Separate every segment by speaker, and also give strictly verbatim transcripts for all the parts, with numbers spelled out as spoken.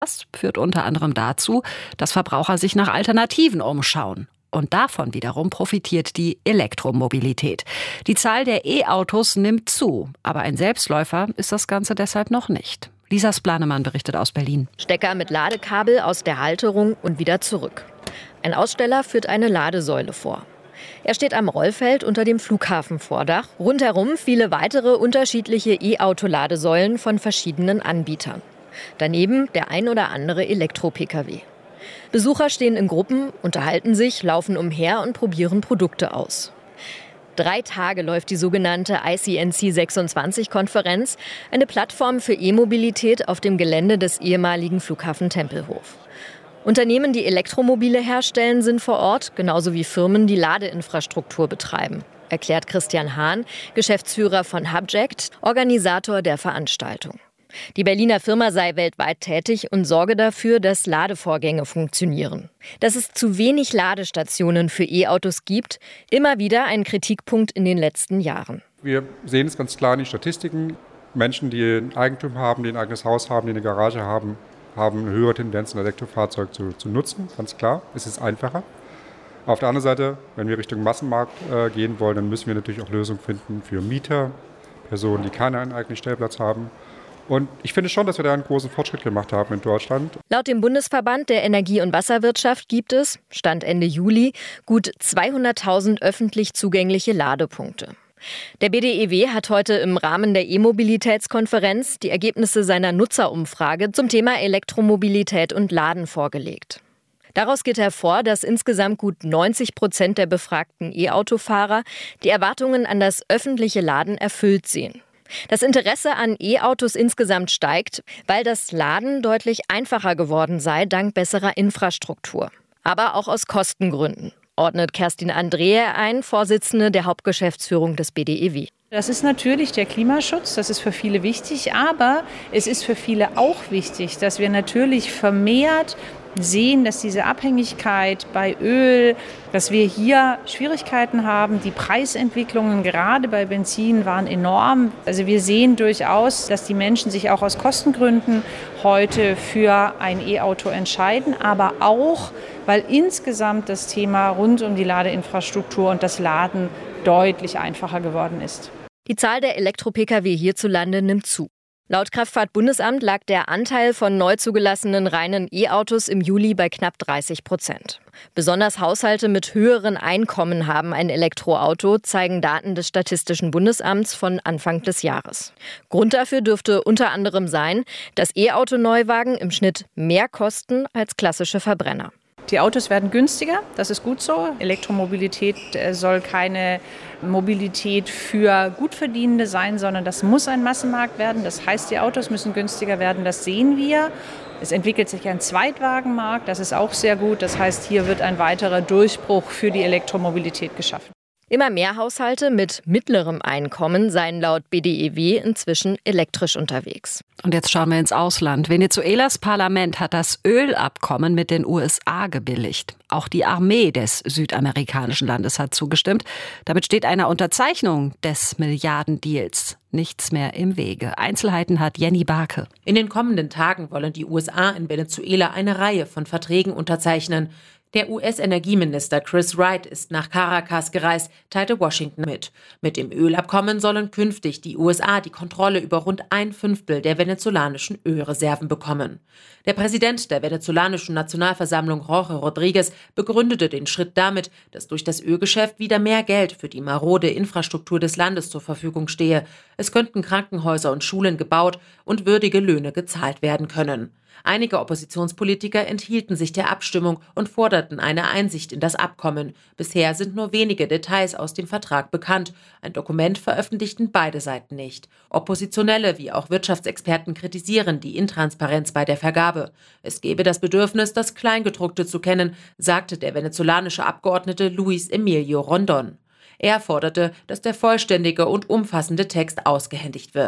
Speaker 1: Das führt unter anderem dazu, dass Verbraucher sich nach Alternativen umschauen. Und davon wiederum profitiert die Elektromobilität. Die Zahl der E-Autos nimmt zu, aber ein Selbstläufer ist das Ganze deshalb noch nicht. Lisa Splanemann berichtet aus Berlin.
Speaker 2: Stecker mit Ladekabel aus der Halterung und wieder zurück. Ein Aussteller führt eine Ladesäule vor. Er steht am Rollfeld unter dem Flughafenvordach. Rundherum viele weitere unterschiedliche E-Auto-Ladesäulen von verschiedenen Anbietern. Daneben der ein oder andere Elektro-Pkw. Besucher stehen in Gruppen, unterhalten sich, laufen umher und probieren Produkte aus. Drei Tage läuft die sogenannte I C N C sechsundzwanzig-Konferenz, eine Plattform für E-Mobilität auf dem Gelände des ehemaligen Flughafen Tempelhof. Unternehmen, die Elektromobile herstellen, sind vor Ort, genauso wie Firmen, die Ladeinfrastruktur betreiben, erklärt Christian Hahn, Geschäftsführer von Hubject, Organisator der Veranstaltung. Die Berliner Firma sei weltweit tätig und sorge dafür, dass Ladevorgänge funktionieren. Dass es zu wenig Ladestationen für E-Autos gibt, immer wieder ein Kritikpunkt in den letzten Jahren.
Speaker 3: Wir sehen es ganz klar in den Statistiken. Menschen, die ein Eigentum haben, die ein eigenes Haus haben, die eine Garage haben, haben eine höhere Tendenz, ein Elektrofahrzeug zu, zu nutzen. Ganz klar, es ist einfacher. Auf der anderen Seite, wenn wir Richtung Massenmarkt äh, gehen wollen, dann müssen wir natürlich auch Lösungen finden für Mieter, Personen, die keinen eigenen Stellplatz haben. Und ich finde schon, dass wir da einen großen Fortschritt gemacht haben in Deutschland.
Speaker 2: Laut dem Bundesverband der Energie- und Wasserwirtschaft gibt es, Stand Ende Juli, gut zweihunderttausend öffentlich zugängliche Ladepunkte. Der B D E W hat heute im Rahmen der E-Mobilitätskonferenz die Ergebnisse seiner Nutzerumfrage zum Thema Elektromobilität und Laden vorgelegt. Daraus geht hervor, dass insgesamt gut neunzig Prozent der befragten E-Auto-Fahrer die Erwartungen an das öffentliche Laden erfüllt sehen. Das Interesse an E-Autos insgesamt steigt, weil das Laden deutlich einfacher geworden sei dank besserer Infrastruktur. Aber auch aus Kostengründen, ordnet Kerstin Andreae ein, Vorsitzende der Hauptgeschäftsführung des B D E W.
Speaker 4: Das ist natürlich der Klimaschutz, das ist für viele wichtig, aber es ist für viele auch wichtig, dass wir natürlich vermehrt sehen, dass diese Abhängigkeit bei Öl, dass wir hier Schwierigkeiten haben. Die Preisentwicklungen gerade bei Benzin waren enorm. Also wir sehen durchaus, dass die Menschen sich auch aus Kostengründen heute für ein E-Auto entscheiden, aber auch, weil insgesamt das Thema rund um die Ladeinfrastruktur und das Laden deutlich einfacher geworden ist.
Speaker 2: Die Zahl der Elektro-Pkw hierzulande nimmt zu. Laut Kraftfahrtbundesamt lag der Anteil von neu zugelassenen reinen E-Autos im Juli bei knapp dreißig Prozent. Besonders Haushalte mit höheren Einkommen haben ein Elektroauto, zeigen Daten des Statistischen Bundesamts von Anfang des Jahres. Grund dafür dürfte unter anderem sein, dass E-Auto-Neuwagen im Schnitt mehr kosten als klassische Verbrenner.
Speaker 4: Die Autos werden günstiger, das ist gut so. Elektromobilität soll keine Mobilität für Gutverdienende sein, sondern das muss ein Massenmarkt werden. Das heißt, die Autos müssen günstiger werden, das sehen wir. Es entwickelt sich ein Zweitwagenmarkt, das ist auch sehr gut. Das heißt, hier wird ein weiterer Durchbruch für die Elektromobilität geschaffen.
Speaker 2: Immer mehr Haushalte mit mittlerem Einkommen seien laut B D E W inzwischen elektrisch unterwegs.
Speaker 1: Und jetzt schauen wir ins Ausland. Venezuelas Parlament hat das Ölabkommen mit den U S A gebilligt. Auch die Armee des südamerikanischen Landes hat zugestimmt. Damit steht einer Unterzeichnung des Milliardendeals nichts mehr im Wege. Einzelheiten hat Jenny Barke.
Speaker 5: In den kommenden Tagen wollen die U S A in Venezuela eine Reihe von Verträgen unterzeichnen. Der U S-Energieminister Chris Wright ist nach Caracas gereist, teilte Washington mit. Mit dem Ölabkommen sollen künftig die U S A die Kontrolle über rund ein Fünftel der venezolanischen Ölreserven bekommen. Der Präsident der venezolanischen Nationalversammlung, Jorge Rodriguez, begründete den Schritt damit, dass durch das Ölgeschäft wieder mehr Geld für die marode Infrastruktur des Landes zur Verfügung stehe. Es könnten Krankenhäuser und Schulen gebaut und würdige Löhne gezahlt werden können. Einige Oppositionspolitiker enthielten sich der Abstimmung und forderten eine Einsicht in das Abkommen. Bisher sind nur wenige Details aus dem Vertrag bekannt. Ein Dokument veröffentlichten beide Seiten nicht. Oppositionelle wie auch Wirtschaftsexperten kritisieren die Intransparenz bei der Vergabe. Es gebe das Bedürfnis, das Kleingedruckte zu kennen, sagte der venezolanische Abgeordnete Luis Emilio Rondon. Er forderte, dass der vollständige und umfassende Text ausgehändigt wird.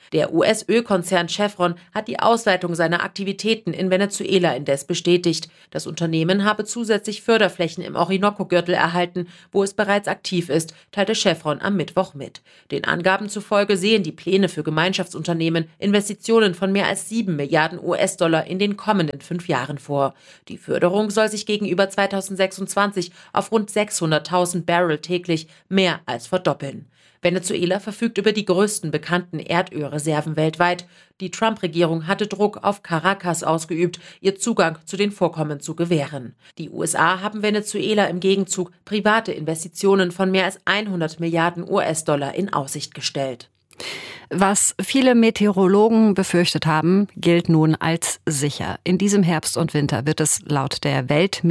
Speaker 5: Der U S-Ölkonzern Chevron hat die Ausweitung seiner Aktivitäten in Venezuela indes bestätigt. Das Unternehmen habe zusätzlich Förderflächen im Orinoco-Gürtel erhalten, wo es bereits aktiv ist, teilte Chevron am Mittwoch mit. Den Angaben zufolge sehen die Pläne für Gemeinschaftsunternehmen Investitionen von mehr als sieben Milliarden U S-Dollar in den kommenden fünf Jahren vor. Die Förderung soll sich gegenüber zweitausendsechsundzwanzig auf rund sechshunderttausend Barrel täglich mehr als verdoppeln. Venezuela verfügt über die größten bekannten Erdölreserven weltweit. Die Trump-Regierung hatte Druck auf Caracas ausgeübt, ihr Zugang zu den Vorkommen zu gewähren. Die U S A haben Venezuela im Gegenzug private Investitionen von mehr als hundert Milliarden U S-Dollar in Aussicht gestellt.
Speaker 1: Was viele Meteorologen befürchtet haben, gilt nun als sicher. In diesem Herbst und Winter wird es laut der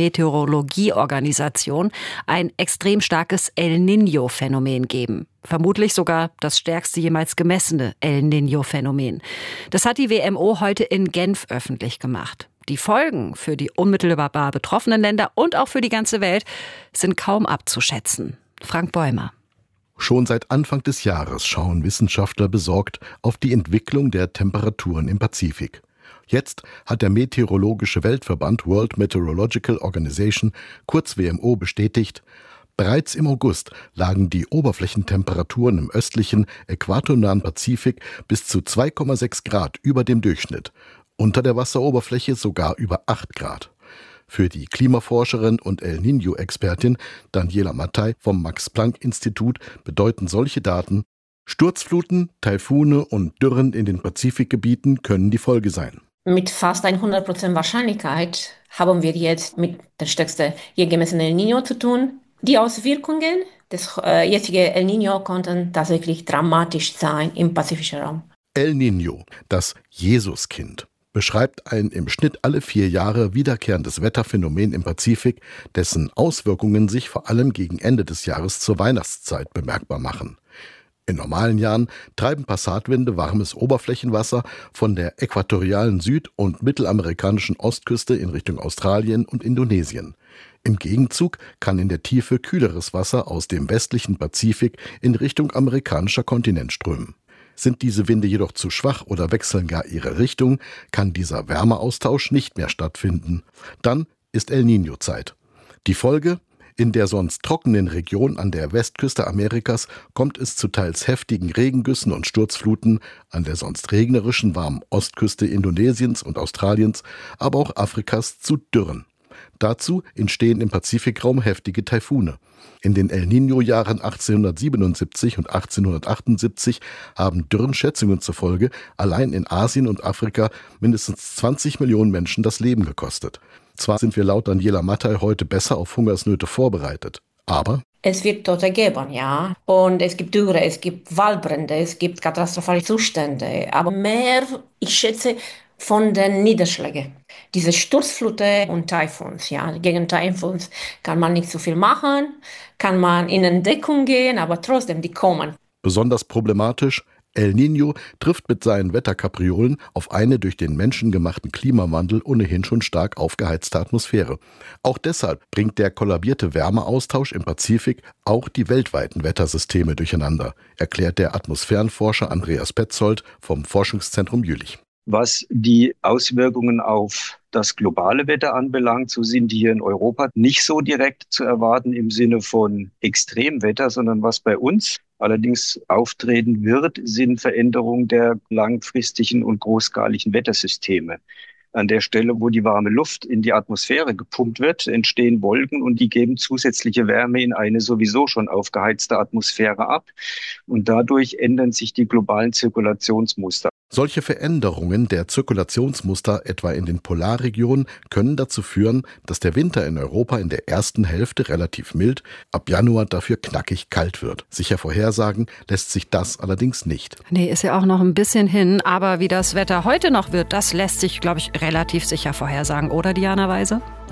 Speaker 1: Weltmeteorologieorganisation ein extrem starkes El Niño-Phänomen geben. Vermutlich sogar das stärkste jemals gemessene El Niño-Phänomen. Das hat die W M O heute in Genf öffentlich gemacht. Die Folgen für die unmittelbar betroffenen Länder und auch für die ganze Welt sind kaum abzuschätzen. Frank Bäumer.
Speaker 6: Schon seit Anfang des Jahres schauen Wissenschaftler besorgt auf die Entwicklung der Temperaturen im Pazifik. Jetzt hat der Meteorologische Weltverband World Meteorological Organization, kurz W M O, bestätigt, bereits im August lagen die Oberflächentemperaturen im östlichen, äquatornahen Pazifik bis zu zwei Komma sechs Grad über dem Durchschnitt, unter der Wasseroberfläche sogar über acht Grad. Für die Klimaforscherin und El Niño-Expertin Daniela Mattei vom Max-Planck-Institut bedeuten solche Daten, Sturzfluten, Taifune und Dürren in den Pazifikgebieten können die Folge sein.
Speaker 7: Mit fast hundert Prozent Wahrscheinlichkeit haben wir jetzt mit der stärksten je gemessenen El Niño zu tun. Die Auswirkungen des äh, jetzigen El Niño konnten tatsächlich dramatisch sein im pazifischen Raum.
Speaker 6: El Niño, das Jesuskind, beschreibt ein im Schnitt alle vier Jahre wiederkehrendes Wetterphänomen im Pazifik, dessen Auswirkungen sich vor allem gegen Ende des Jahres zur Weihnachtszeit bemerkbar machen. In normalen Jahren treiben Passatwinde warmes Oberflächenwasser von der äquatorialen Süd- und mittelamerikanischen Ostküste in Richtung Australien und Indonesien. Im Gegenzug kann in der Tiefe kühleres Wasser aus dem westlichen Pazifik in Richtung amerikanischer Kontinent strömen. Sind diese Winde jedoch zu schwach oder wechseln gar ihre Richtung, kann dieser Wärmeaustausch nicht mehr stattfinden. Dann ist El Niño-Zeit. Die Folge? In der sonst trockenen Region an der Westküste Amerikas kommt es zu teils heftigen Regengüssen und Sturzfluten, an der sonst regnerischen warmen Ostküste Indonesiens und Australiens, aber auch Afrikas zu Dürren. Dazu entstehen im Pazifikraum heftige Taifune. In den El Niño-Jahren achtzehnhundertsiebenundsiebzig und achtzehnhundertachtundsiebzig haben Dürrenschätzungen zufolge allein in Asien und Afrika mindestens zwanzig Millionen Menschen das Leben gekostet. Zwar sind wir laut Daniela Mattei heute besser auf Hungersnöte vorbereitet, aber
Speaker 7: es wird Tote geben, ja. Und es gibt Dürre, es gibt Waldbrände, es gibt katastrophale Zustände. Aber mehr, ich schätze, von den Niederschlägen. Diese Sturzfluten und Taifuns, ja. Gegen Taifuns kann man nicht so viel machen, kann man in Entdeckung gehen, aber trotzdem, die kommen.
Speaker 6: Besonders problematisch, El Niño trifft mit seinen Wetterkapriolen auf eine durch den menschengemachten Klimawandel ohnehin schon stark aufgeheizte Atmosphäre. Auch deshalb bringt der kollabierte Wärmeaustausch im Pazifik auch die weltweiten Wettersysteme durcheinander, erklärt der Atmosphärenforscher Andreas Petzold vom Forschungszentrum Jülich.
Speaker 8: Was die Auswirkungen auf das globale Wetter anbelangt, so sind die hier in Europa nicht so direkt zu erwarten im Sinne von Extremwetter, sondern was bei uns allerdings auftreten wird, sind Veränderungen der langfristigen und großskaligen Wettersysteme. An der Stelle, wo die warme Luft in die Atmosphäre gepumpt wird, entstehen Wolken und die geben zusätzliche Wärme in eine sowieso schon aufgeheizte Atmosphäre ab. Und dadurch ändern sich die globalen Zirkulationsmuster.
Speaker 6: Solche Veränderungen der Zirkulationsmuster etwa in den Polarregionen können dazu führen, dass der Winter in Europa in der ersten Hälfte relativ mild, ab Januar dafür knackig kalt wird. Sicher vorhersagen lässt sich das allerdings nicht.
Speaker 1: Nee, ist ja auch noch ein bisschen hin, aber wie das Wetter heute noch wird, das lässt sich, glaube ich, relativ sicher vorhersagen, oder Diana Weise?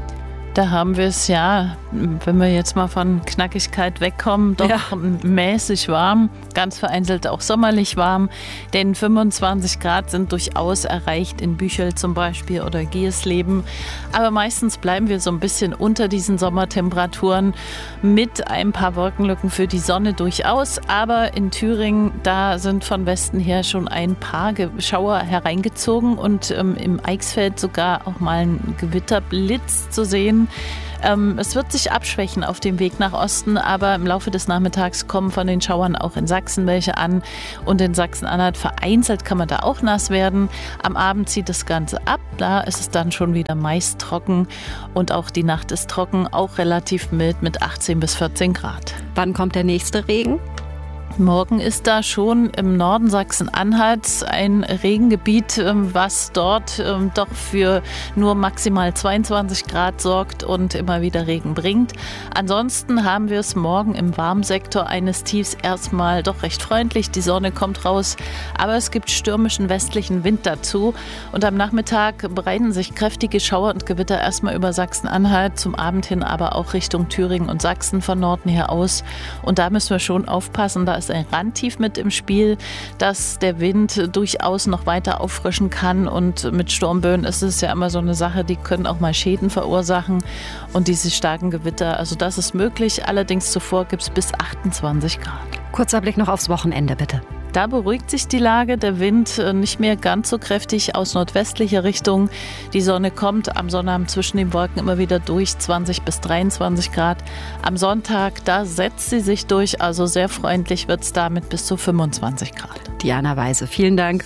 Speaker 9: Da haben wir es ja, wenn wir jetzt mal von Knackigkeit wegkommen, doch ja. mäßig warm, ganz vereinzelt auch sommerlich warm, denn fünfundzwanzig Grad sind durchaus erreicht in Büchel zum Beispiel oder Giersleben, aber meistens bleiben wir so ein bisschen unter diesen Sommertemperaturen mit ein paar Wolkenlücken für die Sonne durchaus, aber in Thüringen, da sind von Westen her schon ein paar Schauer hereingezogen und ähm, im Eichsfeld sogar auch mal ein Gewitterblitz zu sehen. Ähm, es wird sich abschwächen auf dem Weg nach Osten, aber im Laufe des Nachmittags kommen von den Schauern auch in Sachsen welche an und in Sachsen-Anhalt vereinzelt kann man da auch nass werden. Am Abend zieht das Ganze ab, da ist es dann schon wieder meist trocken und auch die Nacht ist trocken, auch relativ mild mit achtzehn bis vierzehn Grad.
Speaker 1: Wann kommt der nächste Regen?
Speaker 9: Morgen ist da schon im Norden Sachsen-Anhalts ein Regengebiet, was dort doch für nur maximal zweiundzwanzig Grad sorgt und immer wieder Regen bringt. Ansonsten haben wir es morgen im Warmsektor eines Tiefs erstmal doch recht freundlich. Die Sonne kommt raus, aber es gibt stürmischen westlichen Wind dazu. Und am Nachmittag breiten sich kräftige Schauer und Gewitter erstmal über Sachsen-Anhalt, zum Abend hin aber auch Richtung Thüringen und Sachsen von Norden her aus. Und da müssen wir schon aufpassen, da ist ein Randtief mit im Spiel, dass der Wind durchaus noch weiter auffrischen kann und mit Sturmböen ist es ja immer so eine Sache, die können auch mal Schäden verursachen und diese starken Gewitter, also das ist möglich, allerdings zuvor gibt es bis achtundzwanzig Grad.
Speaker 1: Kurzer Blick noch aufs Wochenende bitte.
Speaker 9: Da beruhigt sich die Lage, der Wind nicht mehr ganz so kräftig aus nordwestlicher Richtung. Die Sonne kommt am Sonnabend zwischen den Wolken immer wieder durch, zwanzig bis dreiundzwanzig Grad. Am Sonntag, da setzt sie sich durch, also sehr freundlich wird es da mit bis zu fünfundzwanzig Grad.
Speaker 1: Diana Weise, vielen Dank.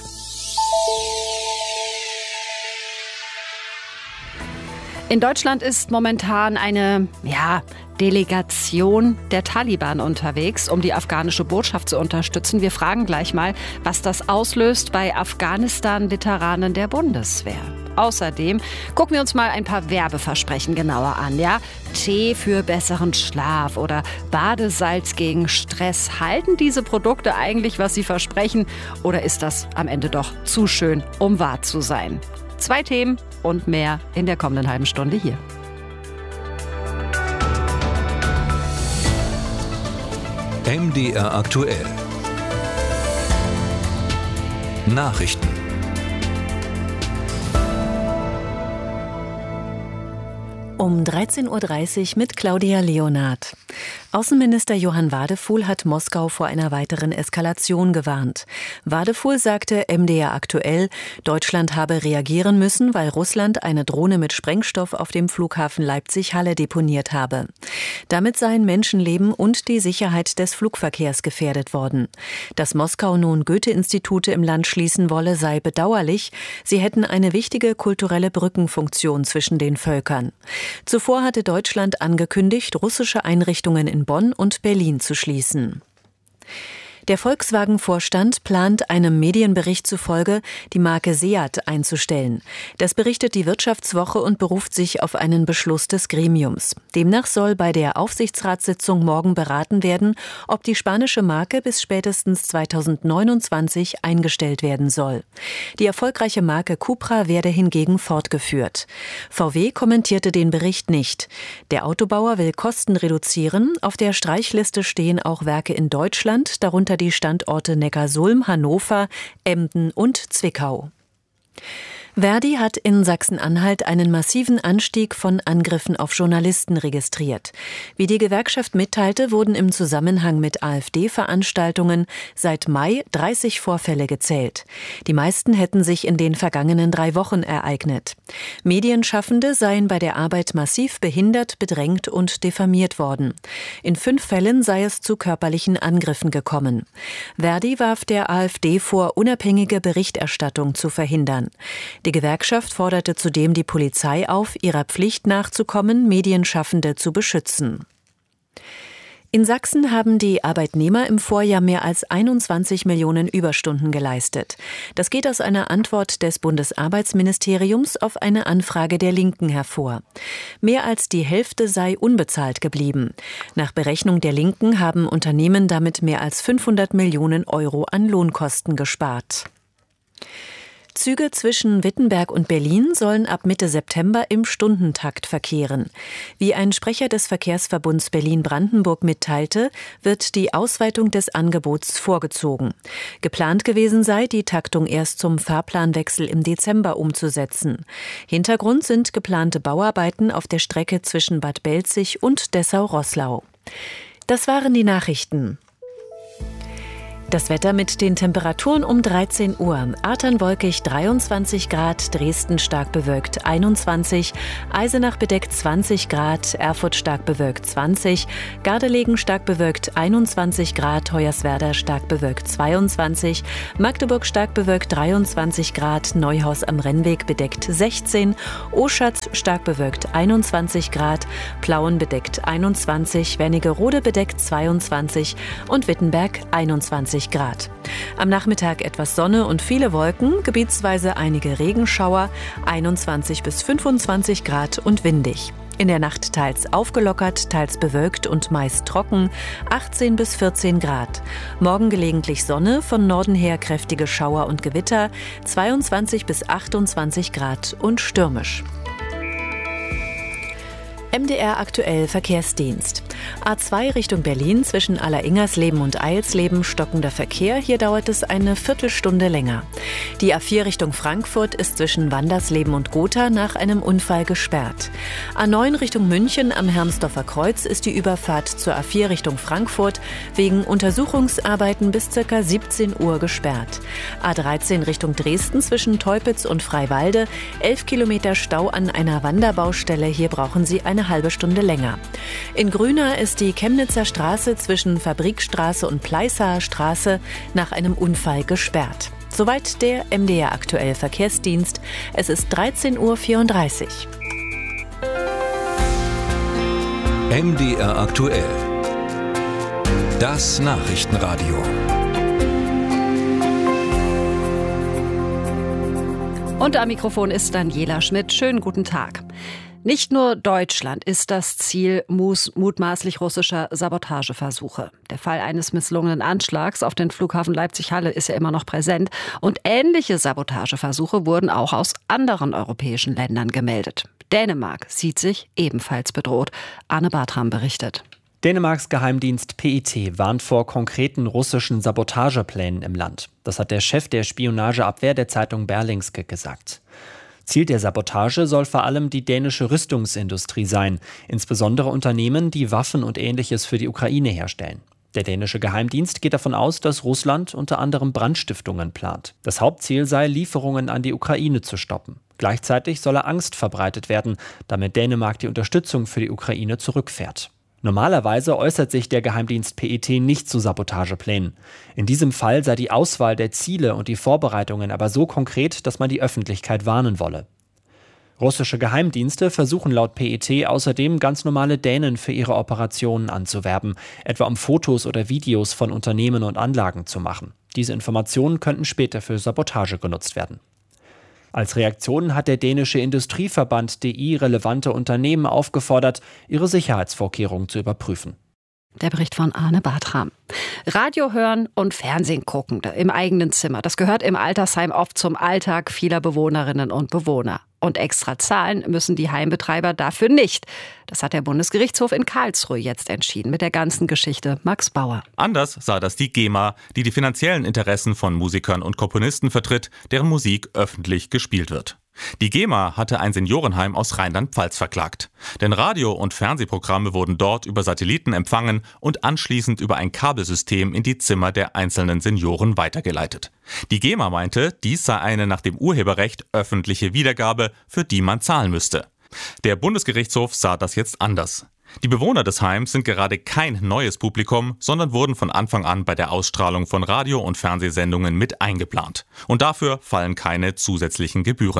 Speaker 1: In Deutschland ist momentan eine, ja, Delegation der Taliban unterwegs, um die afghanische Botschaft zu unterstützen. Wir fragen gleich mal, was das auslöst bei Afghanistan-Veteranen der Bundeswehr. Außerdem gucken wir uns mal ein paar Werbeversprechen genauer an. Ja? Tee für besseren Schlaf oder Badesalz gegen Stress. Halten diese Produkte eigentlich, was sie versprechen? Oder ist das am Ende doch zu schön, um wahr zu sein? Zwei Themen und mehr in der kommenden halben Stunde hier.
Speaker 10: M D R aktuell. Nachrichten.
Speaker 11: Um dreizehn Uhr dreißig mit Claudia Leonard. Außenminister Johann Wadefuhl hat Moskau vor einer weiteren Eskalation gewarnt. Wadefuhl sagte M D R aktuell, Deutschland habe reagieren müssen, weil Russland eine Drohne mit Sprengstoff auf dem Flughafen Leipzig-Halle deponiert habe. Damit seien Menschenleben und die Sicherheit des Flugverkehrs gefährdet worden. Dass Moskau nun Goethe-Institute im Land schließen wolle, sei bedauerlich. Sie hätten eine wichtige kulturelle Brückenfunktion zwischen den Völkern. Zuvor hatte Deutschland angekündigt, russische Einrichtungen in Bonn und Berlin zu schließen. Der Volkswagen-Vorstand plant einem Medienbericht zufolge, die Marke Seat einzustellen. Das berichtet die Wirtschaftswoche und beruft sich auf einen Beschluss des Gremiums. Demnach soll bei der Aufsichtsratssitzung morgen beraten werden, ob die spanische Marke bis spätestens zweitausendneunundzwanzig eingestellt werden soll. Die erfolgreiche Marke Cupra werde hingegen fortgeführt. V W kommentierte den Bericht nicht. Der Autobauer will Kosten reduzieren. Auf der Streichliste stehen auch Werke in Deutschland, darunter die Standorte Neckarsulm, Hannover, Emden und Zwickau. Verdi hat in Sachsen-Anhalt einen massiven Anstieg von Angriffen auf Journalisten registriert. Wie die Gewerkschaft mitteilte, wurden im Zusammenhang mit AfD-Veranstaltungen seit Mai dreißig Vorfälle gezählt. Die meisten hätten sich in den vergangenen drei Wochen ereignet. Medienschaffende seien bei der Arbeit massiv behindert, bedrängt und diffamiert worden. In fünf Fällen sei es zu körperlichen Angriffen gekommen. Verdi warf der AfD vor, unabhängige Berichterstattung zu verhindern. Die Gewerkschaft forderte zudem die Polizei auf, ihrer Pflicht nachzukommen, Medienschaffende zu beschützen. In Sachsen haben die Arbeitnehmer im Vorjahr mehr als einundzwanzig Millionen Überstunden geleistet. Das geht aus einer Antwort des Bundesarbeitsministeriums auf eine Anfrage der Linken hervor. Mehr als die Hälfte sei unbezahlt geblieben. Nach Berechnung der Linken haben Unternehmen damit mehr als fünfhundert Millionen Euro an Lohnkosten gespart. Züge zwischen Wittenberg und Berlin sollen ab Mitte September im Stundentakt verkehren. Wie ein Sprecher des Verkehrsverbunds Berlin-Brandenburg mitteilte, wird die Ausweitung des Angebots vorgezogen. Geplant gewesen sei, die Taktung erst zum Fahrplanwechsel im Dezember umzusetzen. Hintergrund sind geplante Bauarbeiten auf der Strecke zwischen Bad Belzig und Dessau-Roßlau. Das waren die Nachrichten. Das Wetter mit den Temperaturen um dreizehn Uhr. Artern wolkig dreiundzwanzig Grad, Dresden stark bewölkt einundzwanzig, Eisenach bedeckt zwanzig Grad, Erfurt stark bewölkt zwanzig, Gardelegen stark bewölkt einundzwanzig Grad, Hoyerswerda stark bewölkt zweiundzwanzig, Magdeburg stark bewölkt dreiundzwanzig Grad, Neuhaus am Rennweg bedeckt sechzehn, Oschatz stark bewölkt einundzwanzig Grad, Plauen bedeckt einundzwanzig, Wernigerode bedeckt zweiundzwanzig und Wittenberg einundzwanzig Grad. Am Nachmittag etwas Sonne und viele Wolken, gebietsweise einige Regenschauer, einundzwanzig bis fünfundzwanzig Grad und windig. In der Nacht teils aufgelockert, teils bewölkt und meist trocken, achtzehn bis vierzehn Grad. Morgen gelegentlich Sonne, von Norden her kräftige Schauer und Gewitter, zweiundzwanzig bis achtundzwanzig Grad und stürmisch. M D R aktuell Verkehrsdienst. A zwei Richtung Berlin zwischen Alleringersleben und Eilsleben stockender Verkehr. Hier dauert es eine Viertelstunde länger. Die A vier Richtung Frankfurt ist zwischen Wandersleben und Gotha nach einem Unfall gesperrt. A neun Richtung München am Hermsdorfer Kreuz ist die Überfahrt zur A vier Richtung Frankfurt wegen Untersuchungsarbeiten bis ca. siebzehn Uhr gesperrt. A dreizehn Richtung Dresden zwischen Teupitz und Freiwalde. elf Kilometer Stau an einer Wanderbaustelle. Hier brauchen Sie eine halbe Stunde länger. In Grüna ist die Chemnitzer Straße zwischen Fabrikstraße und Pleissaer Straße nach einem Unfall gesperrt. Soweit der M D R aktuell Verkehrsdienst. Es ist dreizehn Uhr vierunddreißig.
Speaker 10: M D R aktuell. Das Nachrichtenradio.
Speaker 1: Und am Mikrofon ist Daniela Schmidt. Schönen guten Tag. Nicht nur Deutschland ist das Ziel mutmaßlich russischer Sabotageversuche. Der Fall eines misslungenen Anschlags auf den Flughafen Leipzig-Halle ist ja immer noch präsent. Und ähnliche Sabotageversuche wurden auch aus anderen europäischen Ländern gemeldet. Dänemark sieht sich ebenfalls bedroht. Arne Bartram berichtet.
Speaker 12: Dänemarks Geheimdienst P E T warnt vor konkreten russischen Sabotageplänen im Land. Das hat der Chef der Spionageabwehr der Zeitung Berlingske gesagt. Ziel der Sabotage soll vor allem die dänische Rüstungsindustrie sein, insbesondere Unternehmen, die Waffen und Ähnliches für die Ukraine herstellen. Der dänische Geheimdienst geht davon aus, dass Russland unter anderem Brandstiftungen plant. Das Hauptziel sei, Lieferungen an die Ukraine zu stoppen. Gleichzeitig solle Angst verbreitet werden, damit Dänemark die Unterstützung für die Ukraine zurückfährt. Normalerweise äußert sich der Geheimdienst P E T nicht zu Sabotageplänen. In diesem Fall sei die Auswahl der Ziele und die Vorbereitungen aber so konkret, dass man die Öffentlichkeit warnen wolle. Russische Geheimdienste versuchen laut P E T außerdem ganz normale Dänen für ihre Operationen anzuwerben, etwa um Fotos oder Videos von Unternehmen und Anlagen zu machen. Diese Informationen könnten später für Sabotage genutzt werden. Als Reaktion hat der dänische Industrieverband D I relevante Unternehmen aufgefordert, ihre Sicherheitsvorkehrungen zu überprüfen.
Speaker 1: Der Bericht von Arne Bartram. Radio hören und Fernsehen gucken im eigenen Zimmer. Das gehört im Altersheim oft zum Alltag vieler Bewohnerinnen und Bewohner. Und extra zahlen müssen die Heimbetreiber dafür nicht. Das hat der Bundesgerichtshof in Karlsruhe jetzt entschieden mit der ganzen Geschichte. Max Bauer.
Speaker 13: Anders sah das die GEMA, die die finanziellen Interessen von Musikern und Komponisten vertritt, deren Musik öffentlich gespielt wird. Die GEMA hatte ein Seniorenheim aus Rheinland-Pfalz verklagt. Denn Radio- und Fernsehprogramme wurden dort über Satelliten empfangen und anschließend über ein Kabelsystem in die Zimmer der einzelnen Senioren weitergeleitet. Die GEMA meinte, dies sei eine nach dem Urheberrecht öffentliche Wiedergabe, für die man zahlen müsste. Der Bundesgerichtshof sah das jetzt anders. Die Bewohner des Heims sind gerade kein neues Publikum, sondern wurden von Anfang an bei der Ausstrahlung von Radio- und Fernsehsendungen mit eingeplant. Und dafür fallen keine zusätzlichen Gebühren an.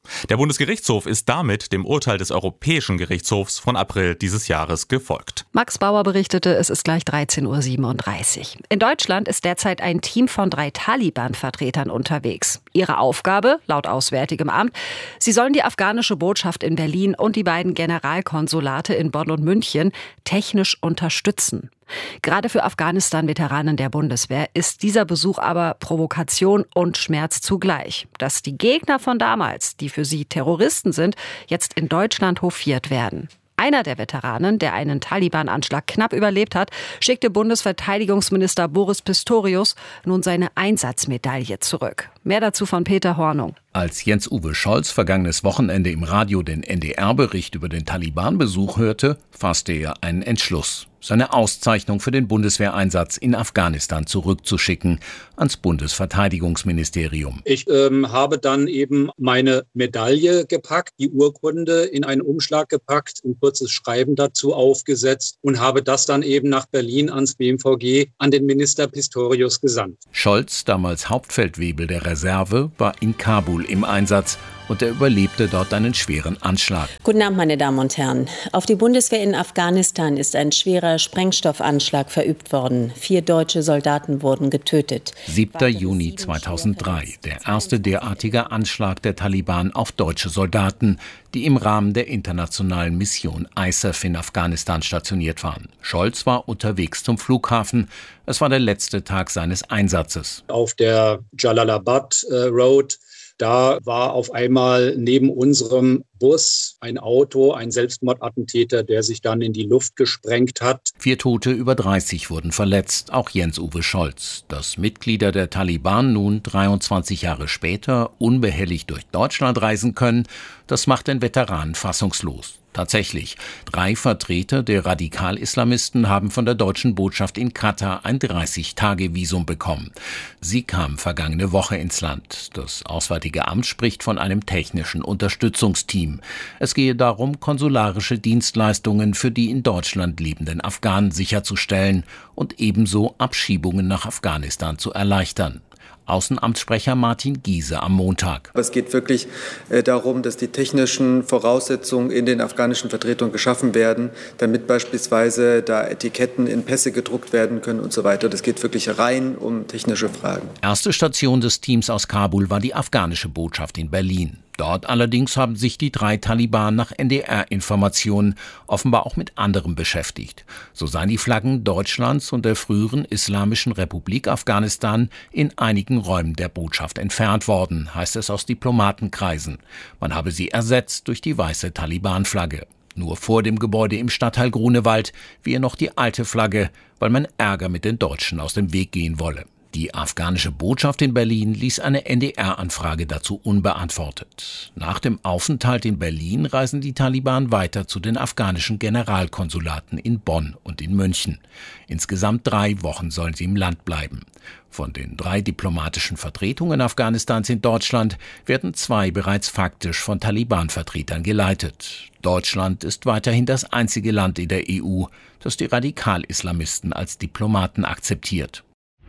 Speaker 13: Der Bundesgerichtshof ist damit dem Urteil des Europäischen Gerichtshofs von April dieses Jahres gefolgt.
Speaker 1: Max Bauer berichtete, es ist gleich dreizehn Uhr siebenunddreißig. In Deutschland ist derzeit ein Team von drei Taliban-Vertretern unterwegs. Ihre Aufgabe, laut Auswärtigem Amt, sie sollen die afghanische Botschaft in Berlin und die beiden Generalkonsulate in Bonn und München technisch unterstützen. Gerade für Afghanistan-Veteranen der Bundeswehr ist dieser Besuch aber Provokation und Schmerz zugleich. Dass die Gegner von damals, die für sie Terroristen sind, jetzt in Deutschland hofiert werden. Einer der Veteranen, der einen Taliban-Anschlag knapp überlebt hat, schickte Bundesverteidigungsminister Boris Pistorius nun seine Einsatzmedaille zurück. Mehr dazu von Peter Hornung.
Speaker 14: Als Jens-Uwe Scholz vergangenes Wochenende im Radio den N D R-Bericht über den Taliban-Besuch hörte, fasste er einen Entschluss, seine Auszeichnung für den Bundeswehreinsatz in Afghanistan zurückzuschicken ans Bundesverteidigungsministerium.
Speaker 15: Ich ähm, habe dann eben meine Medaille gepackt, die Urkunde in einen Umschlag gepackt, ein kurzes Schreiben dazu aufgesetzt und habe das dann eben nach Berlin ans B M V G an den Minister Pistorius gesandt.
Speaker 14: Scholz, damals Hauptfeldwebel der Reserve, war in Kabul im Einsatz und er überlebte dort einen schweren Anschlag.
Speaker 16: Guten Abend, meine Damen und Herren. Auf die Bundeswehr in Afghanistan ist ein schwerer Sprengstoffanschlag verübt worden. Vier deutsche Soldaten wurden getötet.
Speaker 14: siebter Juni zweitausenddrei, der erste derartige Anschlag der Taliban auf deutsche Soldaten, die im Rahmen der internationalen Mission I S A F in Afghanistan stationiert waren. Scholz war unterwegs zum Flughafen. Es war der letzte Tag seines Einsatzes.
Speaker 15: Auf der Jalalabad äh, Road, da war auf einmal neben unserem Bus ein Auto, ein Selbstmordattentäter, der sich dann in die Luft gesprengt hat.
Speaker 14: Vier Tote, über dreißig wurden verletzt, auch Jens-Uwe Scholz. Dass Mitglieder der Taliban nun dreiundzwanzig Jahre später unbehelligt durch Deutschland reisen können, das macht den Veteranen fassungslos. Tatsächlich, drei Vertreter der Radikal-Islamisten haben von der deutschen Botschaft in Katar ein dreißig-Tage-Visum bekommen. Sie kamen vergangene Woche ins Land. Das Auswärtige Amt spricht von einem technischen Unterstützungsteam. Es gehe darum, konsularische Dienstleistungen für die in Deutschland lebenden Afghanen sicherzustellen und ebenso Abschiebungen nach Afghanistan zu erleichtern. Außenamtssprecher Martin Giese am Montag.
Speaker 17: Es geht wirklich äh, darum, dass die technischen Voraussetzungen in den afghanischen Vertretungen geschaffen werden, damit beispielsweise da Etiketten in Pässe gedruckt werden können und so weiter. Das geht wirklich rein um technische Fragen.
Speaker 14: Erste Station des Teams aus Kabul war die afghanische Botschaft in Berlin. Dort allerdings haben sich die drei Taliban nach N D R-Informationen offenbar auch mit anderem beschäftigt. So seien die Flaggen Deutschlands und der früheren Islamischen Republik Afghanistan in einigen Räumen der Botschaft entfernt worden, heißt es aus Diplomatenkreisen. Man habe sie ersetzt durch die weiße Taliban-Flagge. Nur vor dem Gebäude im Stadtteil Grunewald wehe noch die alte Flagge, weil man Ärger mit den Deutschen aus dem Weg gehen wolle. Die afghanische Botschaft in Berlin ließ eine N D R-Anfrage dazu unbeantwortet. Nach dem Aufenthalt in Berlin reisen die Taliban weiter zu den afghanischen Generalkonsulaten in Bonn und in München. Insgesamt drei Wochen sollen sie im Land bleiben. Von den drei diplomatischen Vertretungen Afghanistans in Deutschland werden zwei bereits faktisch von Taliban-Vertretern geleitet. Deutschland ist weiterhin das einzige Land in der E U, das die Radikal-Islamisten als Diplomaten akzeptiert.